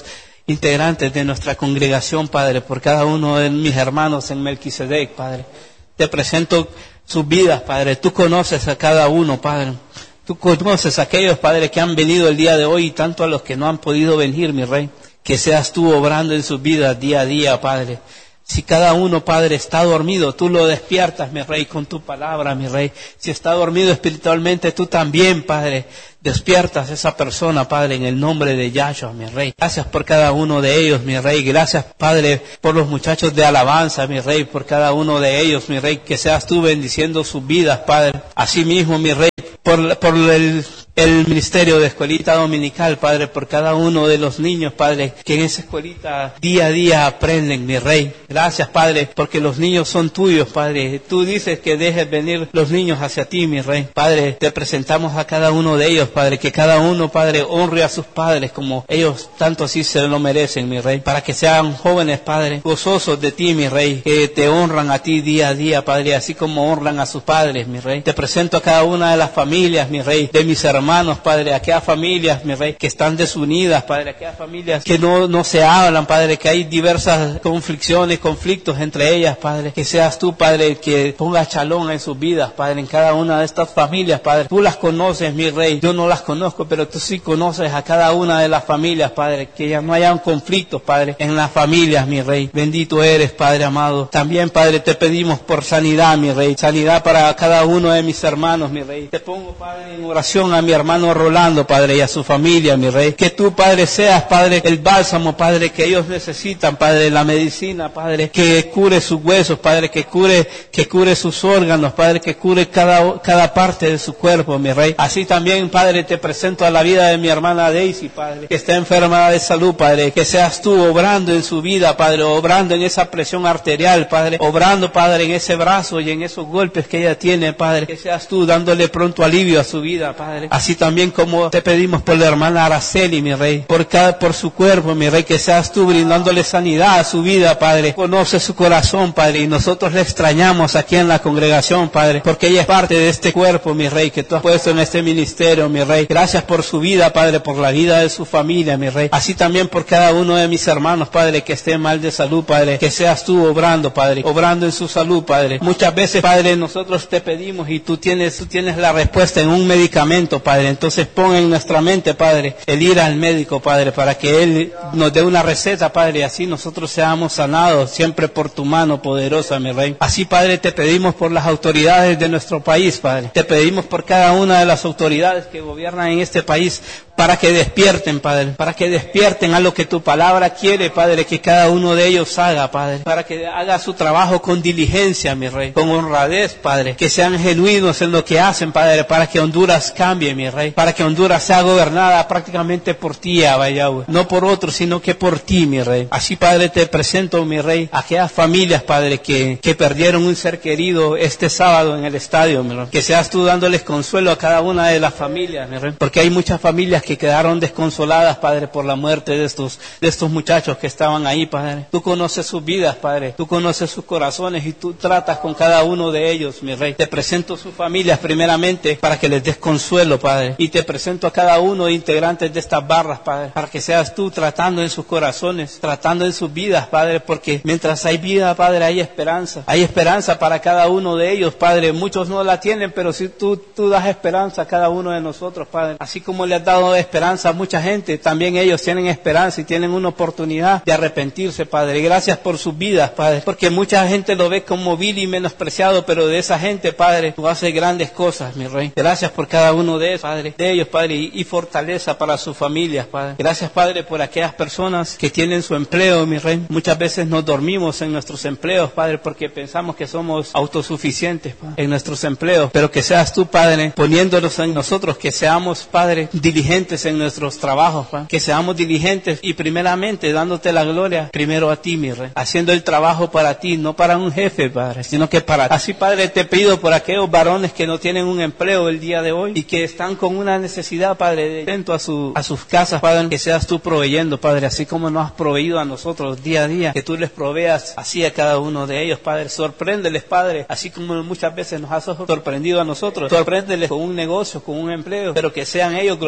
integrantes de nuestra congregación, Padre, por cada uno de mis hermanos en Melquisedec, Padre. Te presento sus vidas, Padre. Tú conoces a cada uno, Padre. Tú conoces a aquellos, Padre, que han venido el día de hoy y tanto a los que no han podido venir, mi Rey. Que seas tú obrando en sus vidas día a día, Padre. Si cada uno, Padre, está dormido, tú lo despiertas, mi Rey, con tu palabra, mi Rey. Si está dormido espiritualmente, tú también, Padre, despiertas a esa persona, Padre, en el nombre de Yahshua, mi Rey. Gracias por cada uno de ellos, mi Rey. Gracias, Padre, por los muchachos de alabanza, mi Rey, por cada uno de ellos, mi Rey. Que seas tú bendiciendo sus vidas, Padre. Asimismo, mi Rey, por, por el... el ministerio de escuelita dominical, Padre, por cada uno de los niños, Padre, que en esa escuelita día a día aprenden, mi Rey. Gracias, Padre, porque los niños son tuyos, Padre. Tú dices que dejes venir los niños hacia ti, mi Rey. Padre, te presentamos a cada uno de ellos, Padre, que cada uno, Padre, honre a sus padres como ellos tanto así se lo merecen, mi Rey. Para que sean jóvenes, Padre, gozosos de ti, mi Rey, que te honran a ti día a día, Padre, así como honran a sus padres, mi Rey. Te presento a cada una de las familias, mi Rey, de mis hermanos, hermanos, Padre, aquellas familias, mi Rey, que están desunidas, Padre, aquellas familias que no, no se hablan, Padre, que hay diversas conflicciones, conflictos entre ellas, Padre, que seas tú, Padre, que ponga chalón en sus vidas, Padre, en cada una de estas familias, Padre. Tú las conoces, mi Rey, yo no las conozco, pero tú sí conoces a cada una de las familias, Padre, que ya no hayan conflictos, Padre, en las familias, mi Rey. Bendito eres, Padre amado. También, Padre, te pedimos por sanidad, mi Rey, sanidad para cada uno de mis hermanos, mi Rey. Te pongo, Padre, en oración a mi hermano Rolando, Padre, y a su familia, mi Rey. Que tú, Padre, seas, Padre, el bálsamo, Padre, que ellos necesitan, Padre, la medicina, Padre, que cure sus huesos, Padre, que cure, que cure sus órganos, Padre, que cure cada, cada parte de su cuerpo, mi Rey. Así también, Padre, te presento a la vida de mi hermana Daisy, Padre, que está enferma de salud, Padre, que seas tú obrando en su vida, Padre, obrando en esa presión arterial, Padre, obrando, Padre, en ese brazo y en esos golpes que ella tiene, Padre, que seas tú dándole pronto alivio a su vida, Padre. Así también como te pedimos por la hermana Araceli, mi Rey, por cada, por su cuerpo, mi Rey, que seas tú brindándole sanidad a su vida, Padre. Conoce su corazón, Padre, y nosotros le extrañamos aquí en la congregación, Padre, porque ella es parte de este cuerpo, mi Rey, que tú has puesto en este ministerio, mi Rey. Gracias por su vida, Padre, por la vida de su familia, mi Rey. Así también por cada uno de mis hermanos, Padre, que esté mal de salud, Padre, que seas tú obrando, Padre, obrando en su salud, Padre. Muchas veces, Padre, nosotros te pedimos y tú tienes, tú tienes la respuesta en un medicamento, Padre. Entonces pon en nuestra mente, Padre, el ir al médico, Padre, para que Él nos dé una receta, Padre, y así nosotros seamos sanados siempre por tu mano poderosa, mi Rey. Así, Padre, te pedimos por las autoridades de nuestro país, Padre. Te pedimos por cada una de las autoridades que gobiernan en este país, para que despierten, Padre, para que despierten a lo que tu palabra quiere, Padre, que cada uno de ellos haga, Padre, para que haga su trabajo con diligencia, mi Rey, con honradez, Padre, que sean genuinos en lo que hacen, Padre, para que Honduras cambie, mi Rey, para que Honduras sea gobernada prácticamente por ti, Abba Yahweh, no por otros, sino que por ti, mi Rey. Así, Padre, te presento, mi Rey, a aquellas familias, Padre, que, que perdieron un ser querido este sábado en el estadio, mi Rey, que seas tú dándoles consuelo a cada una de las familias, mi Rey, porque hay muchas familias que que quedaron desconsoladas, Padre, por la muerte de estos, de estos muchachos que estaban ahí, Padre. Tú conoces sus vidas, Padre. Tú conoces sus corazones y tú tratas con cada uno de ellos, mi Rey. Te presento sus familias primeramente para que les des consuelo, Padre. Y te presento a cada uno de integrantes de estas barras, Padre, para que seas tú tratando en sus corazones, tratando en sus vidas, Padre, porque mientras hay vida, Padre, hay esperanza. Hay esperanza para cada uno de ellos, Padre. Muchos no la tienen, pero si tú, tú das esperanza a cada uno de nosotros, Padre. Así como le has dado esperanza a mucha gente, también ellos tienen esperanza y tienen una oportunidad de arrepentirse, Padre. Gracias por sus vidas, Padre, porque mucha gente lo ve como vil y menospreciado, pero de esa gente, Padre, tú haces grandes cosas, mi Rey. Gracias por cada uno de ellos, Padre, de ellos, Padre, y, y fortaleza para sus familias, Padre. Gracias, Padre, por aquellas personas que tienen su empleo, mi Rey. Muchas veces nos dormimos en nuestros empleos, Padre, porque pensamos que somos autosuficientes, Padre, en nuestros empleos, pero que seas tú, Padre, poniéndonos en nosotros, que seamos, Padre, diligentes en nuestros trabajos, Padre. Que seamos diligentes y primeramente dándote la gloria primero a ti, mi Rey, haciendo el trabajo para ti, no para un jefe, Padre, sino que para ti. Así, Padre, te pido por aquellos varones que no tienen un empleo el día de hoy y que están con una necesidad, Padre, de dentro a, su, a sus casas, Padre, que seas tú proveyendo, Padre, así como nos has proveído a nosotros día a día, que tú les proveas así a cada uno de ellos, Padre. Sorpréndeles, Padre, así como muchas veces nos has sorprendido a nosotros. Sorpréndeles con un negocio, con un empleo, pero que sean ellos glorificando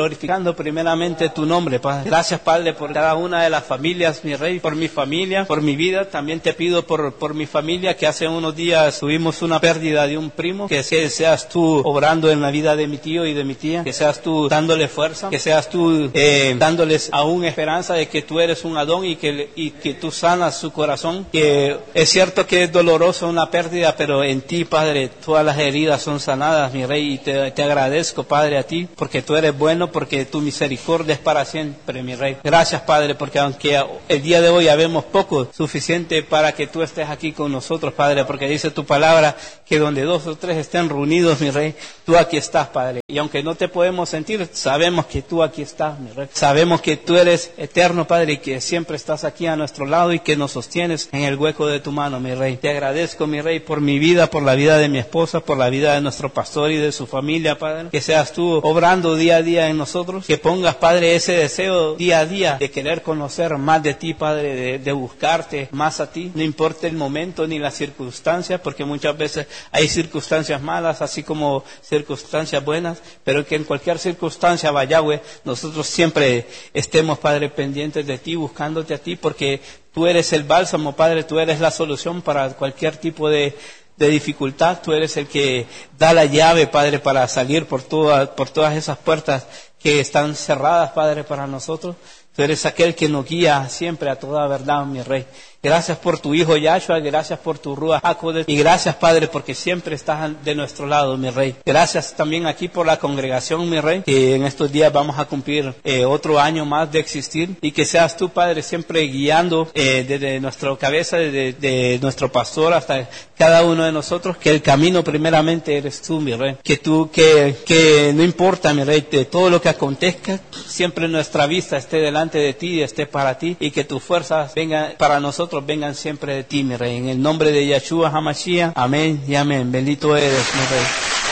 glorificando primeramente tu nombre, Padre. Gracias, Padre, por cada una de las familias, mi Rey, por mi familia, por mi vida. También te pido por, por mi familia, que hace unos días tuvimos una pérdida de un primo, que seas tú obrando en la vida de mi tío y de mi tía, que seas tú dándole fuerza, que seas tú eh, dándoles aún esperanza de que tú eres un Adón y que, y que tú sanas su corazón. Que es cierto que es doloroso una pérdida, pero en ti, Padre, todas las heridas son sanadas, mi Rey, y te, te agradezco, Padre, a ti, porque tú eres bueno, porque tu misericordia es para siempre, mi Rey. Gracias, Padre, porque aunque el día de hoy habemos poco, suficiente para que tú estés aquí con nosotros, Padre, porque dice tu palabra que donde dos o tres estén reunidos, mi Rey, tú aquí estás, Padre. Y aunque no te podemos sentir, sabemos que tú aquí estás, mi Rey. Sabemos que tú eres eterno, Padre, y que siempre estás aquí a nuestro lado y que nos sostienes en el hueco de tu mano, mi Rey. Te agradezco, mi Rey, por mi vida, por la vida de mi esposa, por la vida de nuestro pastor y de su familia, Padre. Que seas tú obrando día a día en nosotros, que pongas, Padre, ese deseo día a día de querer conocer más de ti, Padre, de, de buscarte más a ti, no importa el momento ni las circunstancias, porque muchas veces hay circunstancias malas, así como circunstancias buenas, pero que en cualquier circunstancia, Yahweh, nosotros siempre estemos, Padre, pendientes de ti, buscándote a ti, porque tú eres el bálsamo, Padre, tú eres la solución para cualquier tipo de de dificultad. Tú eres el que da la llave, Padre, para salir por, toda, por todas esas puertas que están cerradas, Padre, para nosotros. Tú eres aquel que nos guía siempre a toda verdad, mi Rey. Gracias por tu Hijo Yahshua, gracias por tu Ruach HaKodesh, y gracias, Padre, porque siempre estás de nuestro lado, mi Rey. Gracias también aquí por la congregación, mi Rey, que en estos días vamos a cumplir eh, otro año más de existir, y que seas tú, Padre, siempre guiando eh, desde nuestra cabeza, desde de nuestro pastor hasta cada uno de nosotros, que el camino primeramente eres tú, mi Rey. Que tú, que, que no importa, mi Rey, de todo lo que acontezca, siempre nuestra vista esté delante de ti, esté para ti, y que tus fuerzas vengan para nosotros, vengan siempre de ti, mi Rey. En el nombre de Yahshua HaMashiach, amén y amén. Bendito eres, mi Rey.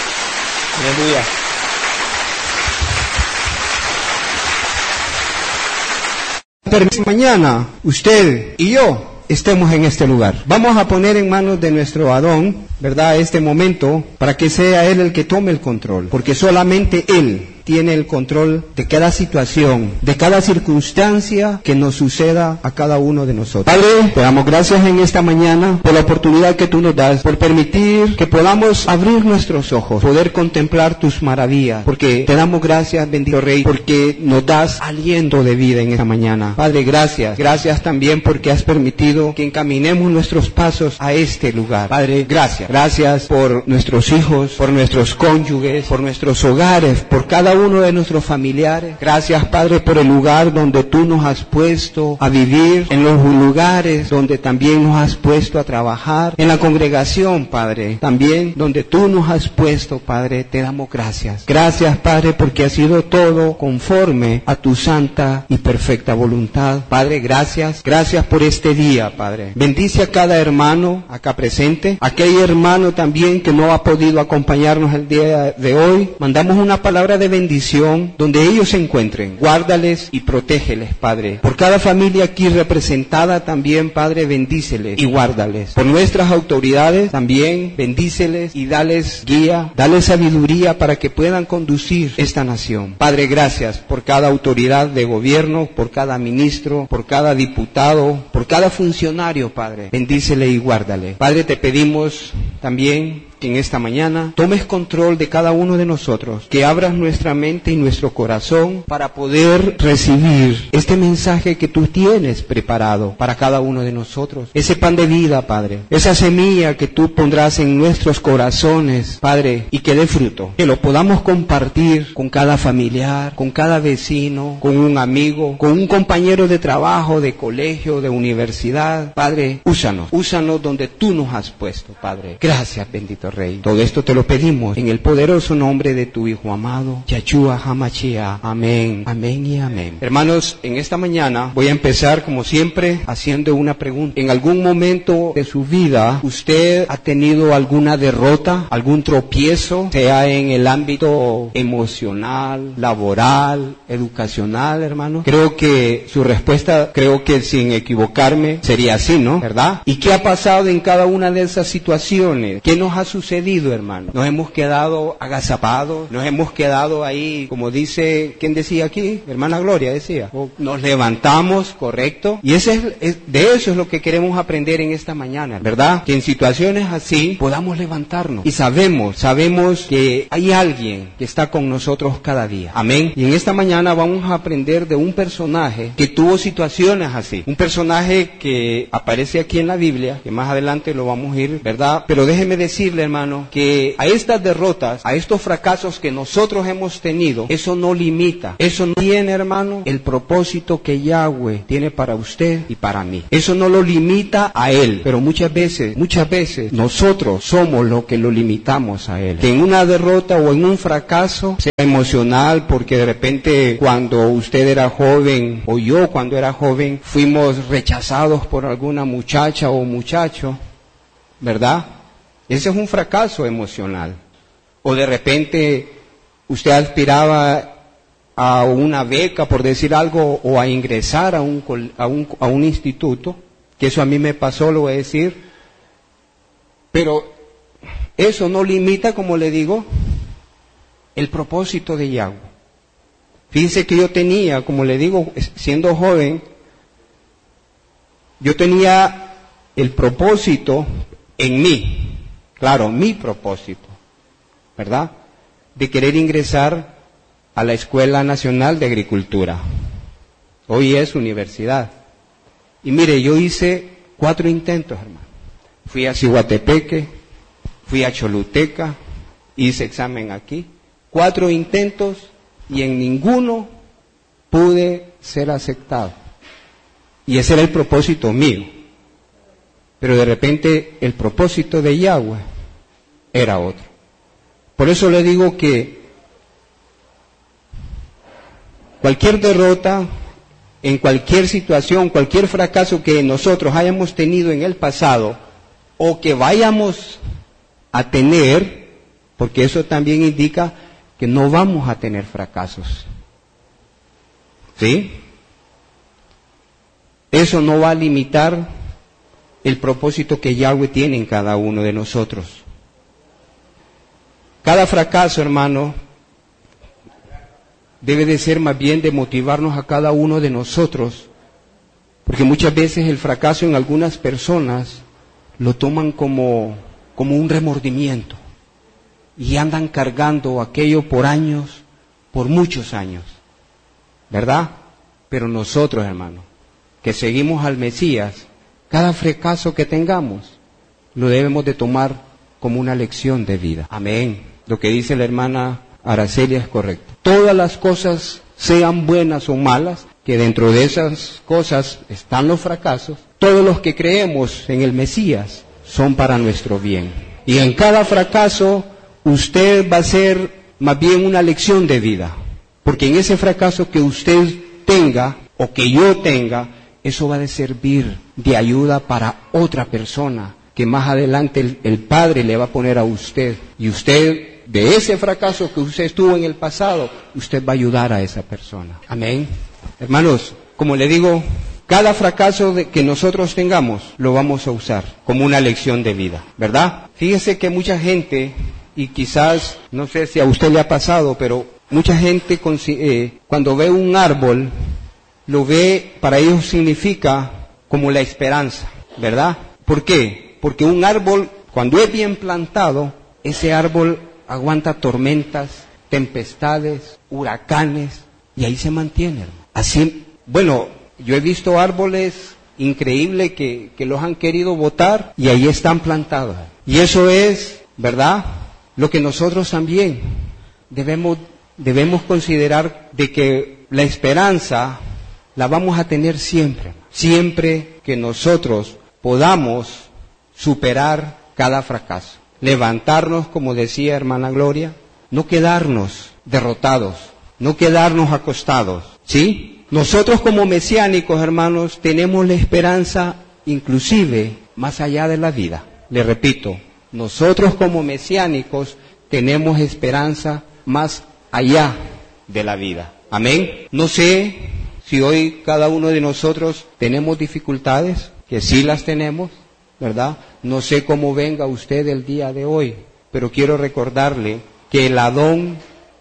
Aleluya. Mañana, usted y yo estemos en este lugar. Vamos a poner en manos de nuestro Adón, ¿verdad?, este momento, para que sea Él el que tome el control, porque solamente Él tiene el control de cada situación, de cada circunstancia que nos suceda a cada uno de nosotros. Padre, te damos gracias en esta mañana por la oportunidad que tú nos das, por permitir que podamos abrir nuestros ojos, poder contemplar tus maravillas, porque te damos gracias, bendito Rey, porque nos das aliento de vida en esta mañana. Padre, gracias. Gracias también porque has permitido que encaminemos nuestros pasos a este lugar. Padre, gracias. Gracias por nuestros hijos, por nuestros cónyuges, por nuestros hogares, por cada uno de nuestros familiares. Gracias, Padre, por el lugar donde tú nos has puesto a vivir, en los lugares donde también nos has puesto a trabajar, en la congregación, Padre, también donde tú nos has puesto, Padre. Te damos gracias. Gracias, Padre, porque ha sido todo conforme a tu santa y perfecta voluntad. Padre, gracias. Gracias por este día, Padre. Bendice a cada hermano acá presente, aquel hermano también que no ha podido acompañarnos el día de hoy. Mandamos una palabra de bendición donde ellos se encuentren. Guárdales y protégeles, Padre. Por cada familia aquí representada también, Padre, bendíceles y guárdales. Por nuestras autoridades también, bendíceles y dales guía, dales sabiduría para que puedan conducir esta nación. Padre, gracias por cada autoridad de gobierno, por cada ministro, por cada diputado, por cada funcionario, Padre. Bendícele y guárdale. Padre, te pedimos también que en esta mañana tomes control de cada uno de nosotros, que abras nuestra mente y nuestro corazón para poder recibir este mensaje que tú tienes preparado para cada uno de nosotros. Ese pan de vida, Padre, esa semilla que tú pondrás en nuestros corazones, Padre, y que dé fruto, que lo podamos compartir con cada familiar, con cada vecino, con un amigo, con un compañero de trabajo, de colegio, de universidad. Padre, úsanos, úsanos donde tú nos has puesto, Padre. Gracias, bendito Rey. Todo esto te lo pedimos en el poderoso nombre de tu Hijo amado, Yahshua HaMashiach. Amén, amén y amén. Hermanos, en esta mañana voy a empezar, como siempre, haciendo una pregunta. ¿En algún momento de su vida usted ha tenido alguna derrota, algún tropiezo, sea en el ámbito emocional, laboral, educacional, hermano? Creo que su respuesta, creo que sin equivocarme, sería así, ¿no? ¿Verdad? ¿Y qué ha pasado en cada una de esas situaciones? ¿Qué nos ha sucedido sucedido, hermano? Nos hemos quedado agazapados, nos hemos quedado ahí, como dice, ¿quién decía aquí? Hermana Gloria decía. O nos levantamos, correcto. Y ese es, es, de eso es lo que queremos aprender en esta mañana, ¿verdad? Que en situaciones así podamos levantarnos. Y sabemos, sabemos que hay alguien que está con nosotros cada día. Amén. Y en esta mañana vamos a aprender de un personaje que tuvo situaciones así. Un personaje que aparece aquí en la Biblia, que más adelante lo vamos a ir, ¿verdad? Pero déjeme decirle, hermano, que a estas derrotas, a estos fracasos que nosotros hemos tenido, eso no limita, eso no tiene, hermano, el propósito que Yahweh tiene para usted y para mí. Eso no lo limita a Él, pero muchas veces, muchas veces nosotros somos los que lo limitamos a Él. Que en una derrota o en un fracaso sea emocional, porque de repente cuando usted era joven, o yo cuando era joven, fuimos rechazados por alguna muchacha o muchacho, ¿verdad? Ese es un fracaso emocional. O de repente usted aspiraba a una beca, por decir algo, o a ingresar a un, a un, a un instituto, que eso a mí me pasó, lo voy a decir, pero eso no limita, como le digo, el propósito de Yahweh. Fíjense que yo tenía, como le digo, siendo joven, yo tenía el propósito en mí, claro, mi propósito, ¿verdad?, de querer ingresar a la Escuela Nacional de Agricultura. Hoy es universidad. Y mire, yo hice cuatro intentos, hermano. Fui a Cihuatepeque, fui a Choluteca, hice examen aquí. Cuatro intentos y en ninguno pude ser aceptado. Y ese era el propósito mío. Pero de repente el propósito de Yahweh era otro. Por eso le digo que cualquier derrota, en cualquier situación, cualquier fracaso que nosotros hayamos tenido en el pasado o que vayamos a tener, porque eso también indica que no vamos a tener fracasos. ¿Sí? Eso no va a limitar el propósito que Yahweh tiene en cada uno de nosotros. Cada fracaso, hermano, debe de ser más bien de motivarnos a cada uno de nosotros, porque muchas veces el fracaso en algunas personas lo toman como, como un remordimiento y andan cargando aquello por años, por muchos años, ¿verdad? Pero nosotros, hermano, que seguimos al Mesías, cada fracaso que tengamos lo debemos de tomar como una lección de vida. Amén. Lo que dice la hermana Araceli es correcto. Todas las cosas, sean buenas o malas, que dentro de esas cosas están los fracasos, todos los que creemos en el Mesías son para nuestro bien. Y en cada fracaso usted va a ser más bien una lección de vida, porque en ese fracaso que usted tenga o que yo tenga, eso va a servir de ayuda para otra persona que más adelante el, el Padre le va a poner a usted, y usted, de ese fracaso que usted estuvo en el pasado, usted va a ayudar a esa persona. Amén. Hermanos, como le digo, cada fracaso de que nosotros tengamos lo vamos a usar como una lección de vida, ¿verdad? Fíjese que mucha gente, y quizás, no sé si a usted le ha pasado, pero mucha gente eh, cuando ve un árbol, lo ve, para ellos significa como la esperanza, ¿verdad? ¿Por qué? Porque un árbol, cuando es bien plantado, ese árbol aguanta tormentas, tempestades, huracanes, y ahí se mantiene. Así, bueno, yo he visto árboles increíbles que, que los han querido botar y ahí están plantados. Y eso es, ¿verdad?, lo que nosotros también debemos, debemos considerar, de que la esperanza la vamos a tener siempre, siempre que nosotros podamos superar cada fracaso. Levantarnos, como decía hermana Gloria, no quedarnos derrotados, no quedarnos acostados, ¿sí? Nosotros como mesiánicos, hermanos, tenemos la esperanza inclusive más allá de la vida. Le repito, nosotros como mesiánicos tenemos esperanza más allá de la vida. Amén. No sé si hoy cada uno de nosotros tenemos dificultades, que sí las tenemos, ¿verdad? No sé cómo venga usted el día de hoy, pero quiero recordarle que el Adón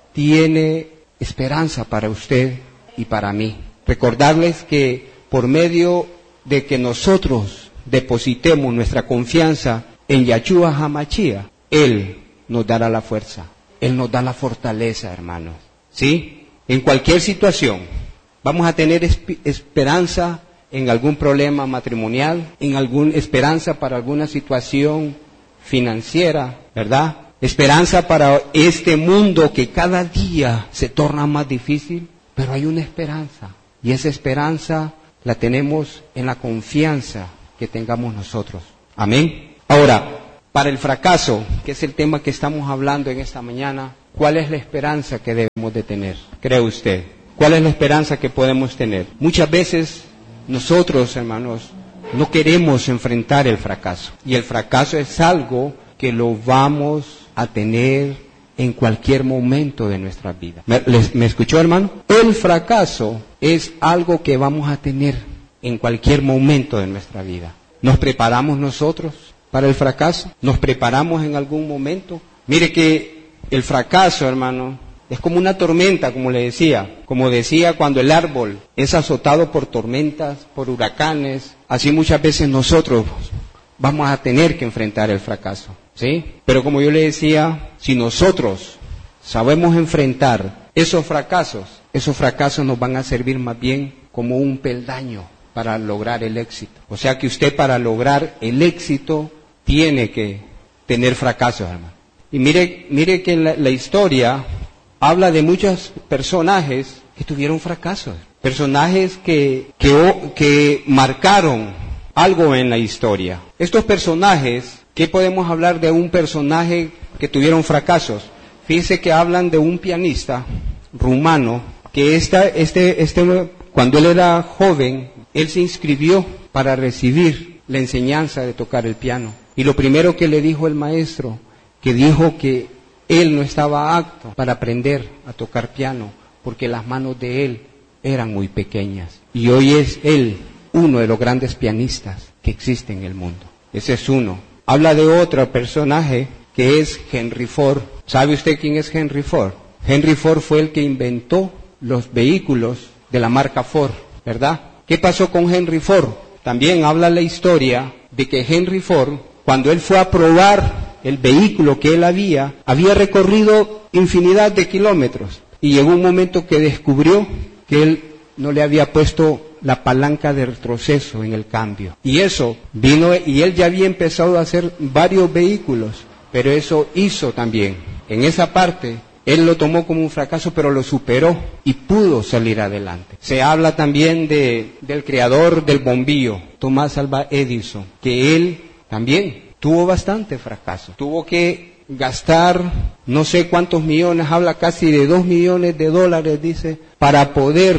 tiene esperanza para usted y para mí. Recordarles que por medio de que nosotros depositemos nuestra confianza en Yahshua HaMashiach, Él nos dará la fuerza, Él nos da la fortaleza, hermanos. ¿Sí? En cualquier situación, vamos a tener esp- esperanza en algún problema matrimonial, en alguna esperanza para alguna situación financiera, ¿verdad? Esperanza para este mundo que cada día se torna más difícil, pero hay una esperanza, y esa esperanza la tenemos en la confianza que tengamos nosotros. Amén. Ahora, para el fracaso, que es el tema que estamos hablando en esta mañana, ¿cuál es la esperanza que debemos de tener? ¿Cree usted? ¿Cuál es la esperanza que podemos tener? Muchas veces nosotros, hermanos, no queremos enfrentar el fracaso. Y el fracaso es algo que lo vamos a tener en cualquier momento de nuestra vida. ¿Me, les, ¿me escuchó, hermano? El fracaso es algo que vamos a tener en cualquier momento de nuestra vida. ¿Nos preparamos nosotros para el fracaso? ¿Nos preparamos en algún momento? Mire que el fracaso, hermano, es como una tormenta, como le decía. Como decía, cuando el árbol es azotado por tormentas, por huracanes, así muchas veces nosotros vamos a tener que enfrentar el fracaso, ¿sí? Pero como yo le decía, si nosotros sabemos enfrentar esos fracasos, esos fracasos nos van a servir más bien como un peldaño para lograr el éxito. O sea que usted, para lograr el éxito, tiene que tener fracasos, hermano. Y mire, mire que la, la historia habla de muchos personajes que tuvieron fracasos, personajes que, que, que marcaron algo en la historia. Estos personajes, ¿qué podemos hablar de un personaje que tuvieron fracasos? Fíjese que hablan de un pianista rumano, que esta, este, este, cuando él era joven, él se inscribió para recibir la enseñanza de tocar el piano. Y lo primero que le dijo el maestro, que dijo que él no estaba apto para aprender a tocar piano, porque las manos de él eran muy pequeñas. Y hoy es él uno de los grandes pianistas que existe en el mundo. Ese es uno. Habla de otro personaje que es Henry Ford. ¿Sabe usted quién es Henry Ford? Henry Ford fue el que inventó los vehículos de la marca Ford, ¿verdad? ¿Qué pasó con Henry Ford? También habla la historia de que Henry Ford, cuando él fue a probar el vehículo que él había, había recorrido infinidad de kilómetros, y llegó un momento que descubrió que él no le había puesto la palanca de retroceso en el cambio. Y eso vino, y él ya había empezado a hacer varios vehículos, pero eso hizo también, en esa parte, él lo tomó como un fracaso, pero lo superó y pudo salir adelante. Se habla también de, del creador del bombillo, Thomas Alva Edison, que él también tuvo bastante fracaso. Tuvo que gastar no sé cuántos millones, habla casi de dos millones de dólares, dice, para poder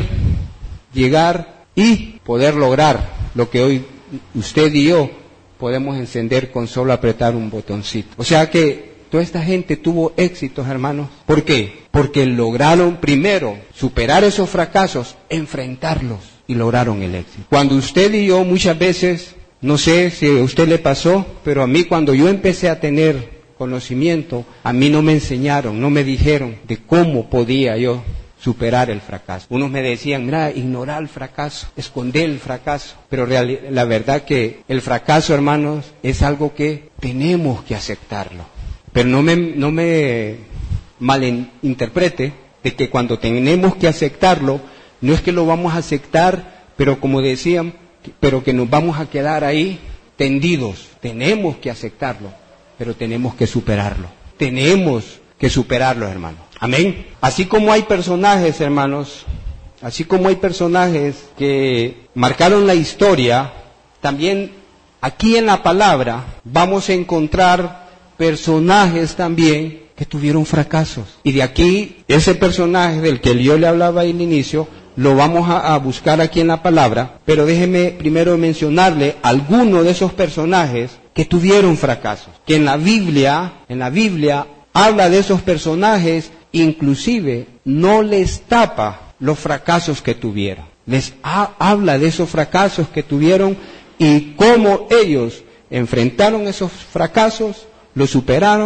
llegar y poder lograr lo que hoy usted y yo podemos encender con solo apretar un botoncito. O sea que toda esta gente tuvo éxitos, hermanos. ¿Por qué? Porque lograron primero superar esos fracasos, enfrentarlos, y lograron el éxito. Cuando usted y yo muchas veces, no sé si a usted le pasó, pero a mí cuando yo empecé a tener conocimiento, a mí no me enseñaron, no me dijeron de cómo podía yo superar el fracaso. Unos me decían, mira, ignorar el fracaso, esconder el fracaso. Pero real, la verdad que el fracaso, hermanos, es algo que tenemos que aceptarlo. Pero no me, no me malinterprete de que cuando tenemos que aceptarlo, no es que lo vamos a aceptar, pero como decían, pero que nos vamos a quedar ahí tendidos. Tenemos que aceptarlo, pero tenemos que superarlo. Tenemos que superarlo, hermano. Amén. Así como hay personajes, hermanos, así como hay personajes que marcaron la historia, también aquí en la palabra vamos a encontrar personajes también que tuvieron fracasos. Y de aquí, ese personaje del que yo le hablaba al inicio, lo vamos a, a buscar aquí en la palabra, pero déjeme primero mencionarle algunos de esos personajes que tuvieron fracasos, que en la Biblia, en la Biblia habla de esos personajes, inclusive no les tapa los fracasos que tuvieron, les ha, habla de esos fracasos que tuvieron y cómo ellos enfrentaron esos fracasos, los superaron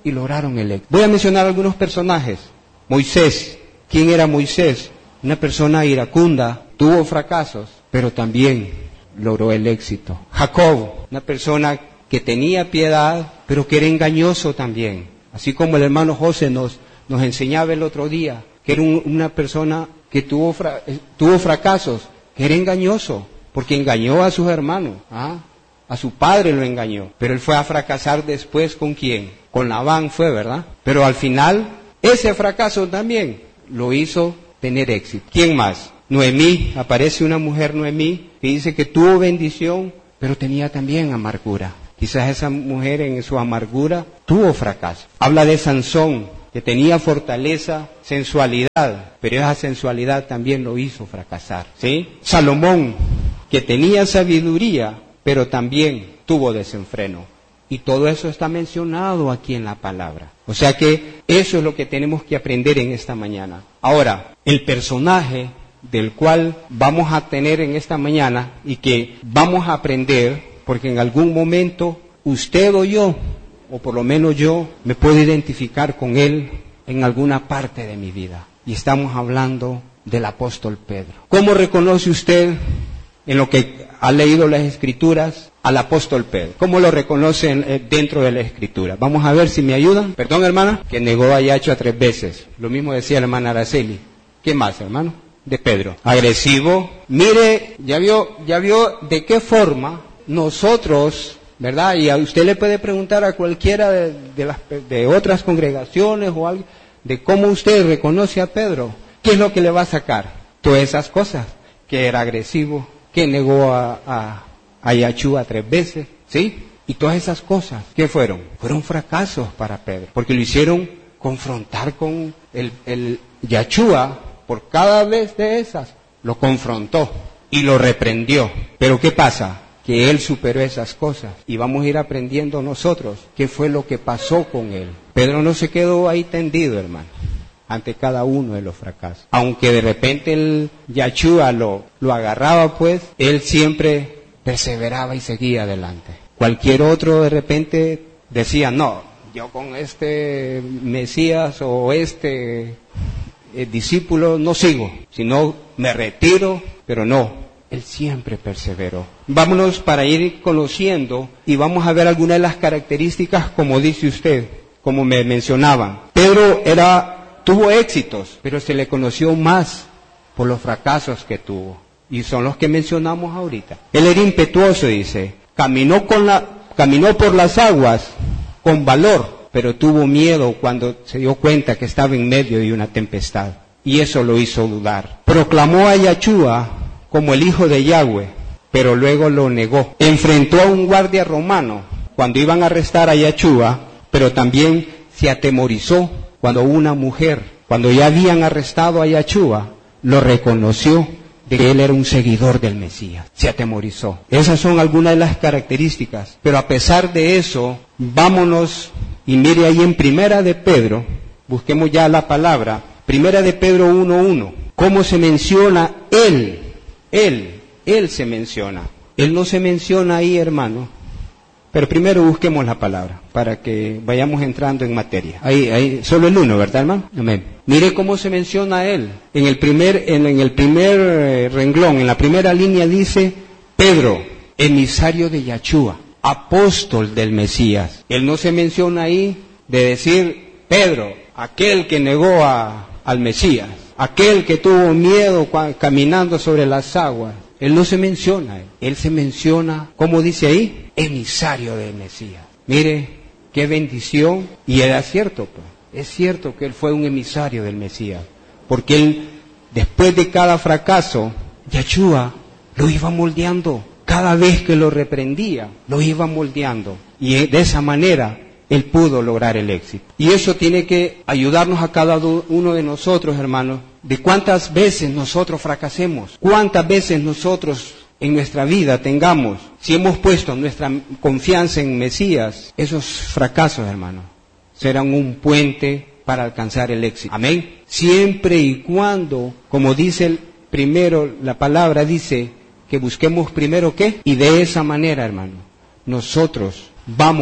y lograron el éxito. Voy a mencionar algunos personajes. Moisés. ¿Quién era Moisés? Una persona iracunda, tuvo fracasos, pero también logró el éxito. Jacob, una persona que tenía piedad, pero que era engañoso también. Así como el hermano José nos, nos enseñaba el otro día, que era un, una persona que tuvo, fra, tuvo fracasos, que era engañoso, porque engañó a sus hermanos, ¿ah? A su padre lo engañó, pero él fue a fracasar después ¿con quién? Con Labán fue, ¿verdad? Pero al final, ese fracaso también lo hizo tener éxito. ¿Quién más? Noemí, aparece una mujer Noemí, que dice que tuvo bendición, pero tenía también amargura. Quizás esa mujer en su amargura tuvo fracaso. Habla de Sansón, que tenía fortaleza, sensualidad, pero esa sensualidad también lo hizo fracasar, ¿sí? Salomón, que tenía sabiduría, pero también tuvo desenfreno. Y todo eso está mencionado aquí en la palabra. O sea que eso es lo que tenemos que aprender en esta mañana. Ahora, el personaje del cual vamos a tener en esta mañana y que vamos a aprender, porque en algún momento usted o yo, o por lo menos yo, me puedo identificar con él en alguna parte de mi vida. Y estamos hablando del apóstol Pedro. ¿Cómo reconoce usted en lo que ha leído las Escrituras al apóstol Pedro? ¿Cómo lo reconocen dentro de la Escritura? Vamos a ver si me ayudan. Perdón, hermana, que negó a Yachua tres veces. Lo mismo decía la hermana Araceli. ¿Qué más, hermano? De Pedro. Agresivo. Mire, ya vio, ya vio de qué forma nosotros, ¿verdad? Y a usted le puede preguntar a cualquiera de, de, las, de otras congregaciones o algo, de cómo usted reconoce a Pedro. ¿Qué es lo que le va a sacar? Todas esas cosas. Que era agresivo, que negó a, a, a Yachua tres veces, ¿sí? Y todas esas cosas, ¿qué fueron? Fueron fracasos para Pedro, porque lo hicieron confrontar con el, el Yachua, por cada vez de esas, lo confrontó y lo reprendió. Pero ¿qué pasa? Que él superó esas cosas y vamos a ir aprendiendo nosotros qué fue lo que pasó con él. Pedro no se quedó ahí tendido, hermano, ante cada uno de los fracasos. Aunque de repente el Yachua lo, lo agarraba, pues, él siempre perseveraba y seguía adelante. Cualquier otro de repente decía, no, yo con este Mesías o este eh, discípulo no sigo, sino me retiro, pero no, él siempre perseveró. Vámonos para ir conociendo y vamos a ver algunas de las características, como dice usted, como me mencionaban. Pedro era... Tuvo éxitos, pero se le conoció más por los fracasos que tuvo. Y son los que mencionamos ahorita. Él era impetuoso, dice. Caminó, con la, caminó por las aguas con valor, pero tuvo miedo cuando se dio cuenta que estaba en medio de una tempestad. Y eso lo hizo dudar. Proclamó a Yachua como el hijo de Yahweh, pero luego lo negó. Enfrentó a un guardia romano cuando iban a arrestar a Yachua, pero también se atemorizó cuando una mujer, cuando ya habían arrestado a Yachua, lo reconoció de que él era un seguidor del Mesías. Se atemorizó. Esas son algunas de las características. Pero a pesar de eso, vámonos y mire ahí en Primera de Pedro, busquemos ya la palabra, Primera de Pedro uno uno. ¿Cómo se menciona él? Él, él se menciona. Él no se menciona ahí, hermano. Pero primero busquemos la palabra, para que vayamos entrando en materia. Ahí, ahí, solo el uno, ¿verdad, hermano? Amén. Mire cómo se menciona a él. En el primer, en, en el primer eh, renglón, en la primera línea dice, Pedro, emisario de Yachua, apóstol del Mesías. Él no se menciona ahí de decir, Pedro, aquel que negó a, al Mesías, aquel que tuvo miedo cuando, caminando sobre las aguas. Él no se menciona, él se menciona, ¿cómo dice ahí? Emisario del Mesías. Mire, qué bendición, y era cierto, pues, es cierto que él fue un emisario del Mesías, porque él, después de cada fracaso, Yachua lo iba moldeando, cada vez que lo reprendía, lo iba moldeando, y de esa manera, él pudo lograr el éxito. Y eso tiene que ayudarnos a cada uno de nosotros, hermanos, de cuántas veces nosotros fracasemos, cuántas veces nosotros en nuestra vida tengamos, si hemos puesto nuestra confianza en Mesías, esos fracasos, hermanos, serán un puente para alcanzar el éxito. Amén. Siempre y cuando, como dice el primero, la palabra dice que busquemos primero ¿qué? Y de esa manera, hermano, nosotros vamos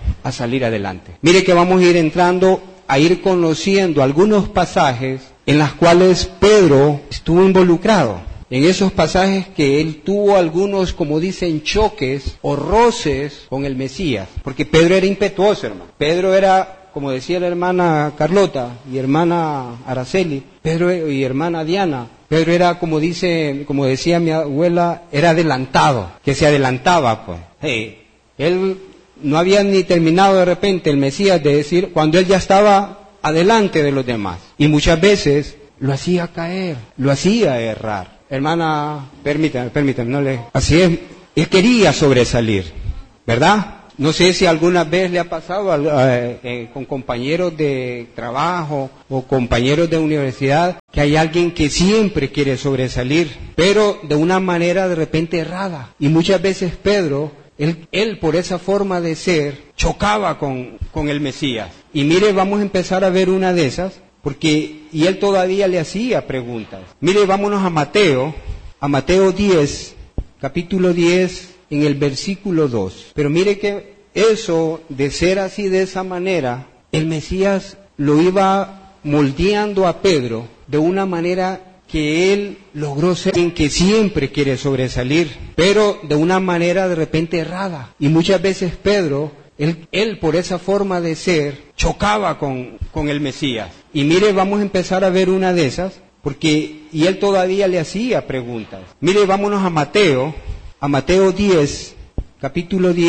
a salir adelante. Mire que vamos a ir entrando, a ir conociendo algunos pasajes en los cuales Pedro estuvo involucrado. En esos pasajes que él tuvo algunos, como dicen, choques o roces con el Mesías. Porque Pedro era impetuoso, hermano. Pedro era, como decía la hermana Carlota y hermana Araceli, Pedro y hermana Diana, Pedro era, como dice, como decía mi abuela, era adelantado, que se adelantaba, pues. Hey, él no había ni terminado de repente el Mesías de decir, cuando él ya estaba adelante de los demás. Y muchas veces lo hacía caer, lo hacía errar. Hermana, permítame, permítame, no le... Así es, él quería sobresalir, ¿verdad? No sé si alguna vez le ha pasado eh, eh, con compañeros de trabajo o compañeros de universidad que hay alguien que siempre quiere sobresalir, pero de una manera de repente errada. Y muchas veces Pedro, él, él por esa forma de ser, chocaba con, con el Mesías. Y mire, vamos a empezar a ver una de esas. Porque, y él todavía le hacía preguntas. Mire, vámonos a Mateo, a Mateo diez, capítulo diez, en el versículo dos. Pero mire que eso, de ser así de esa manera, el Mesías lo iba moldeando a Pedro de una manera que él logró ser en que siempre quiere sobresalir, pero de una manera de repente errada. Y muchas veces Pedro, Él, él por esa forma de ser, chocaba con, con el Mesías. Y mire, vamos a empezar a ver una de esas, porque, y él todavía le hacía preguntas. Mire, vámonos a Mateo, a Mateo diez, capítulo diez.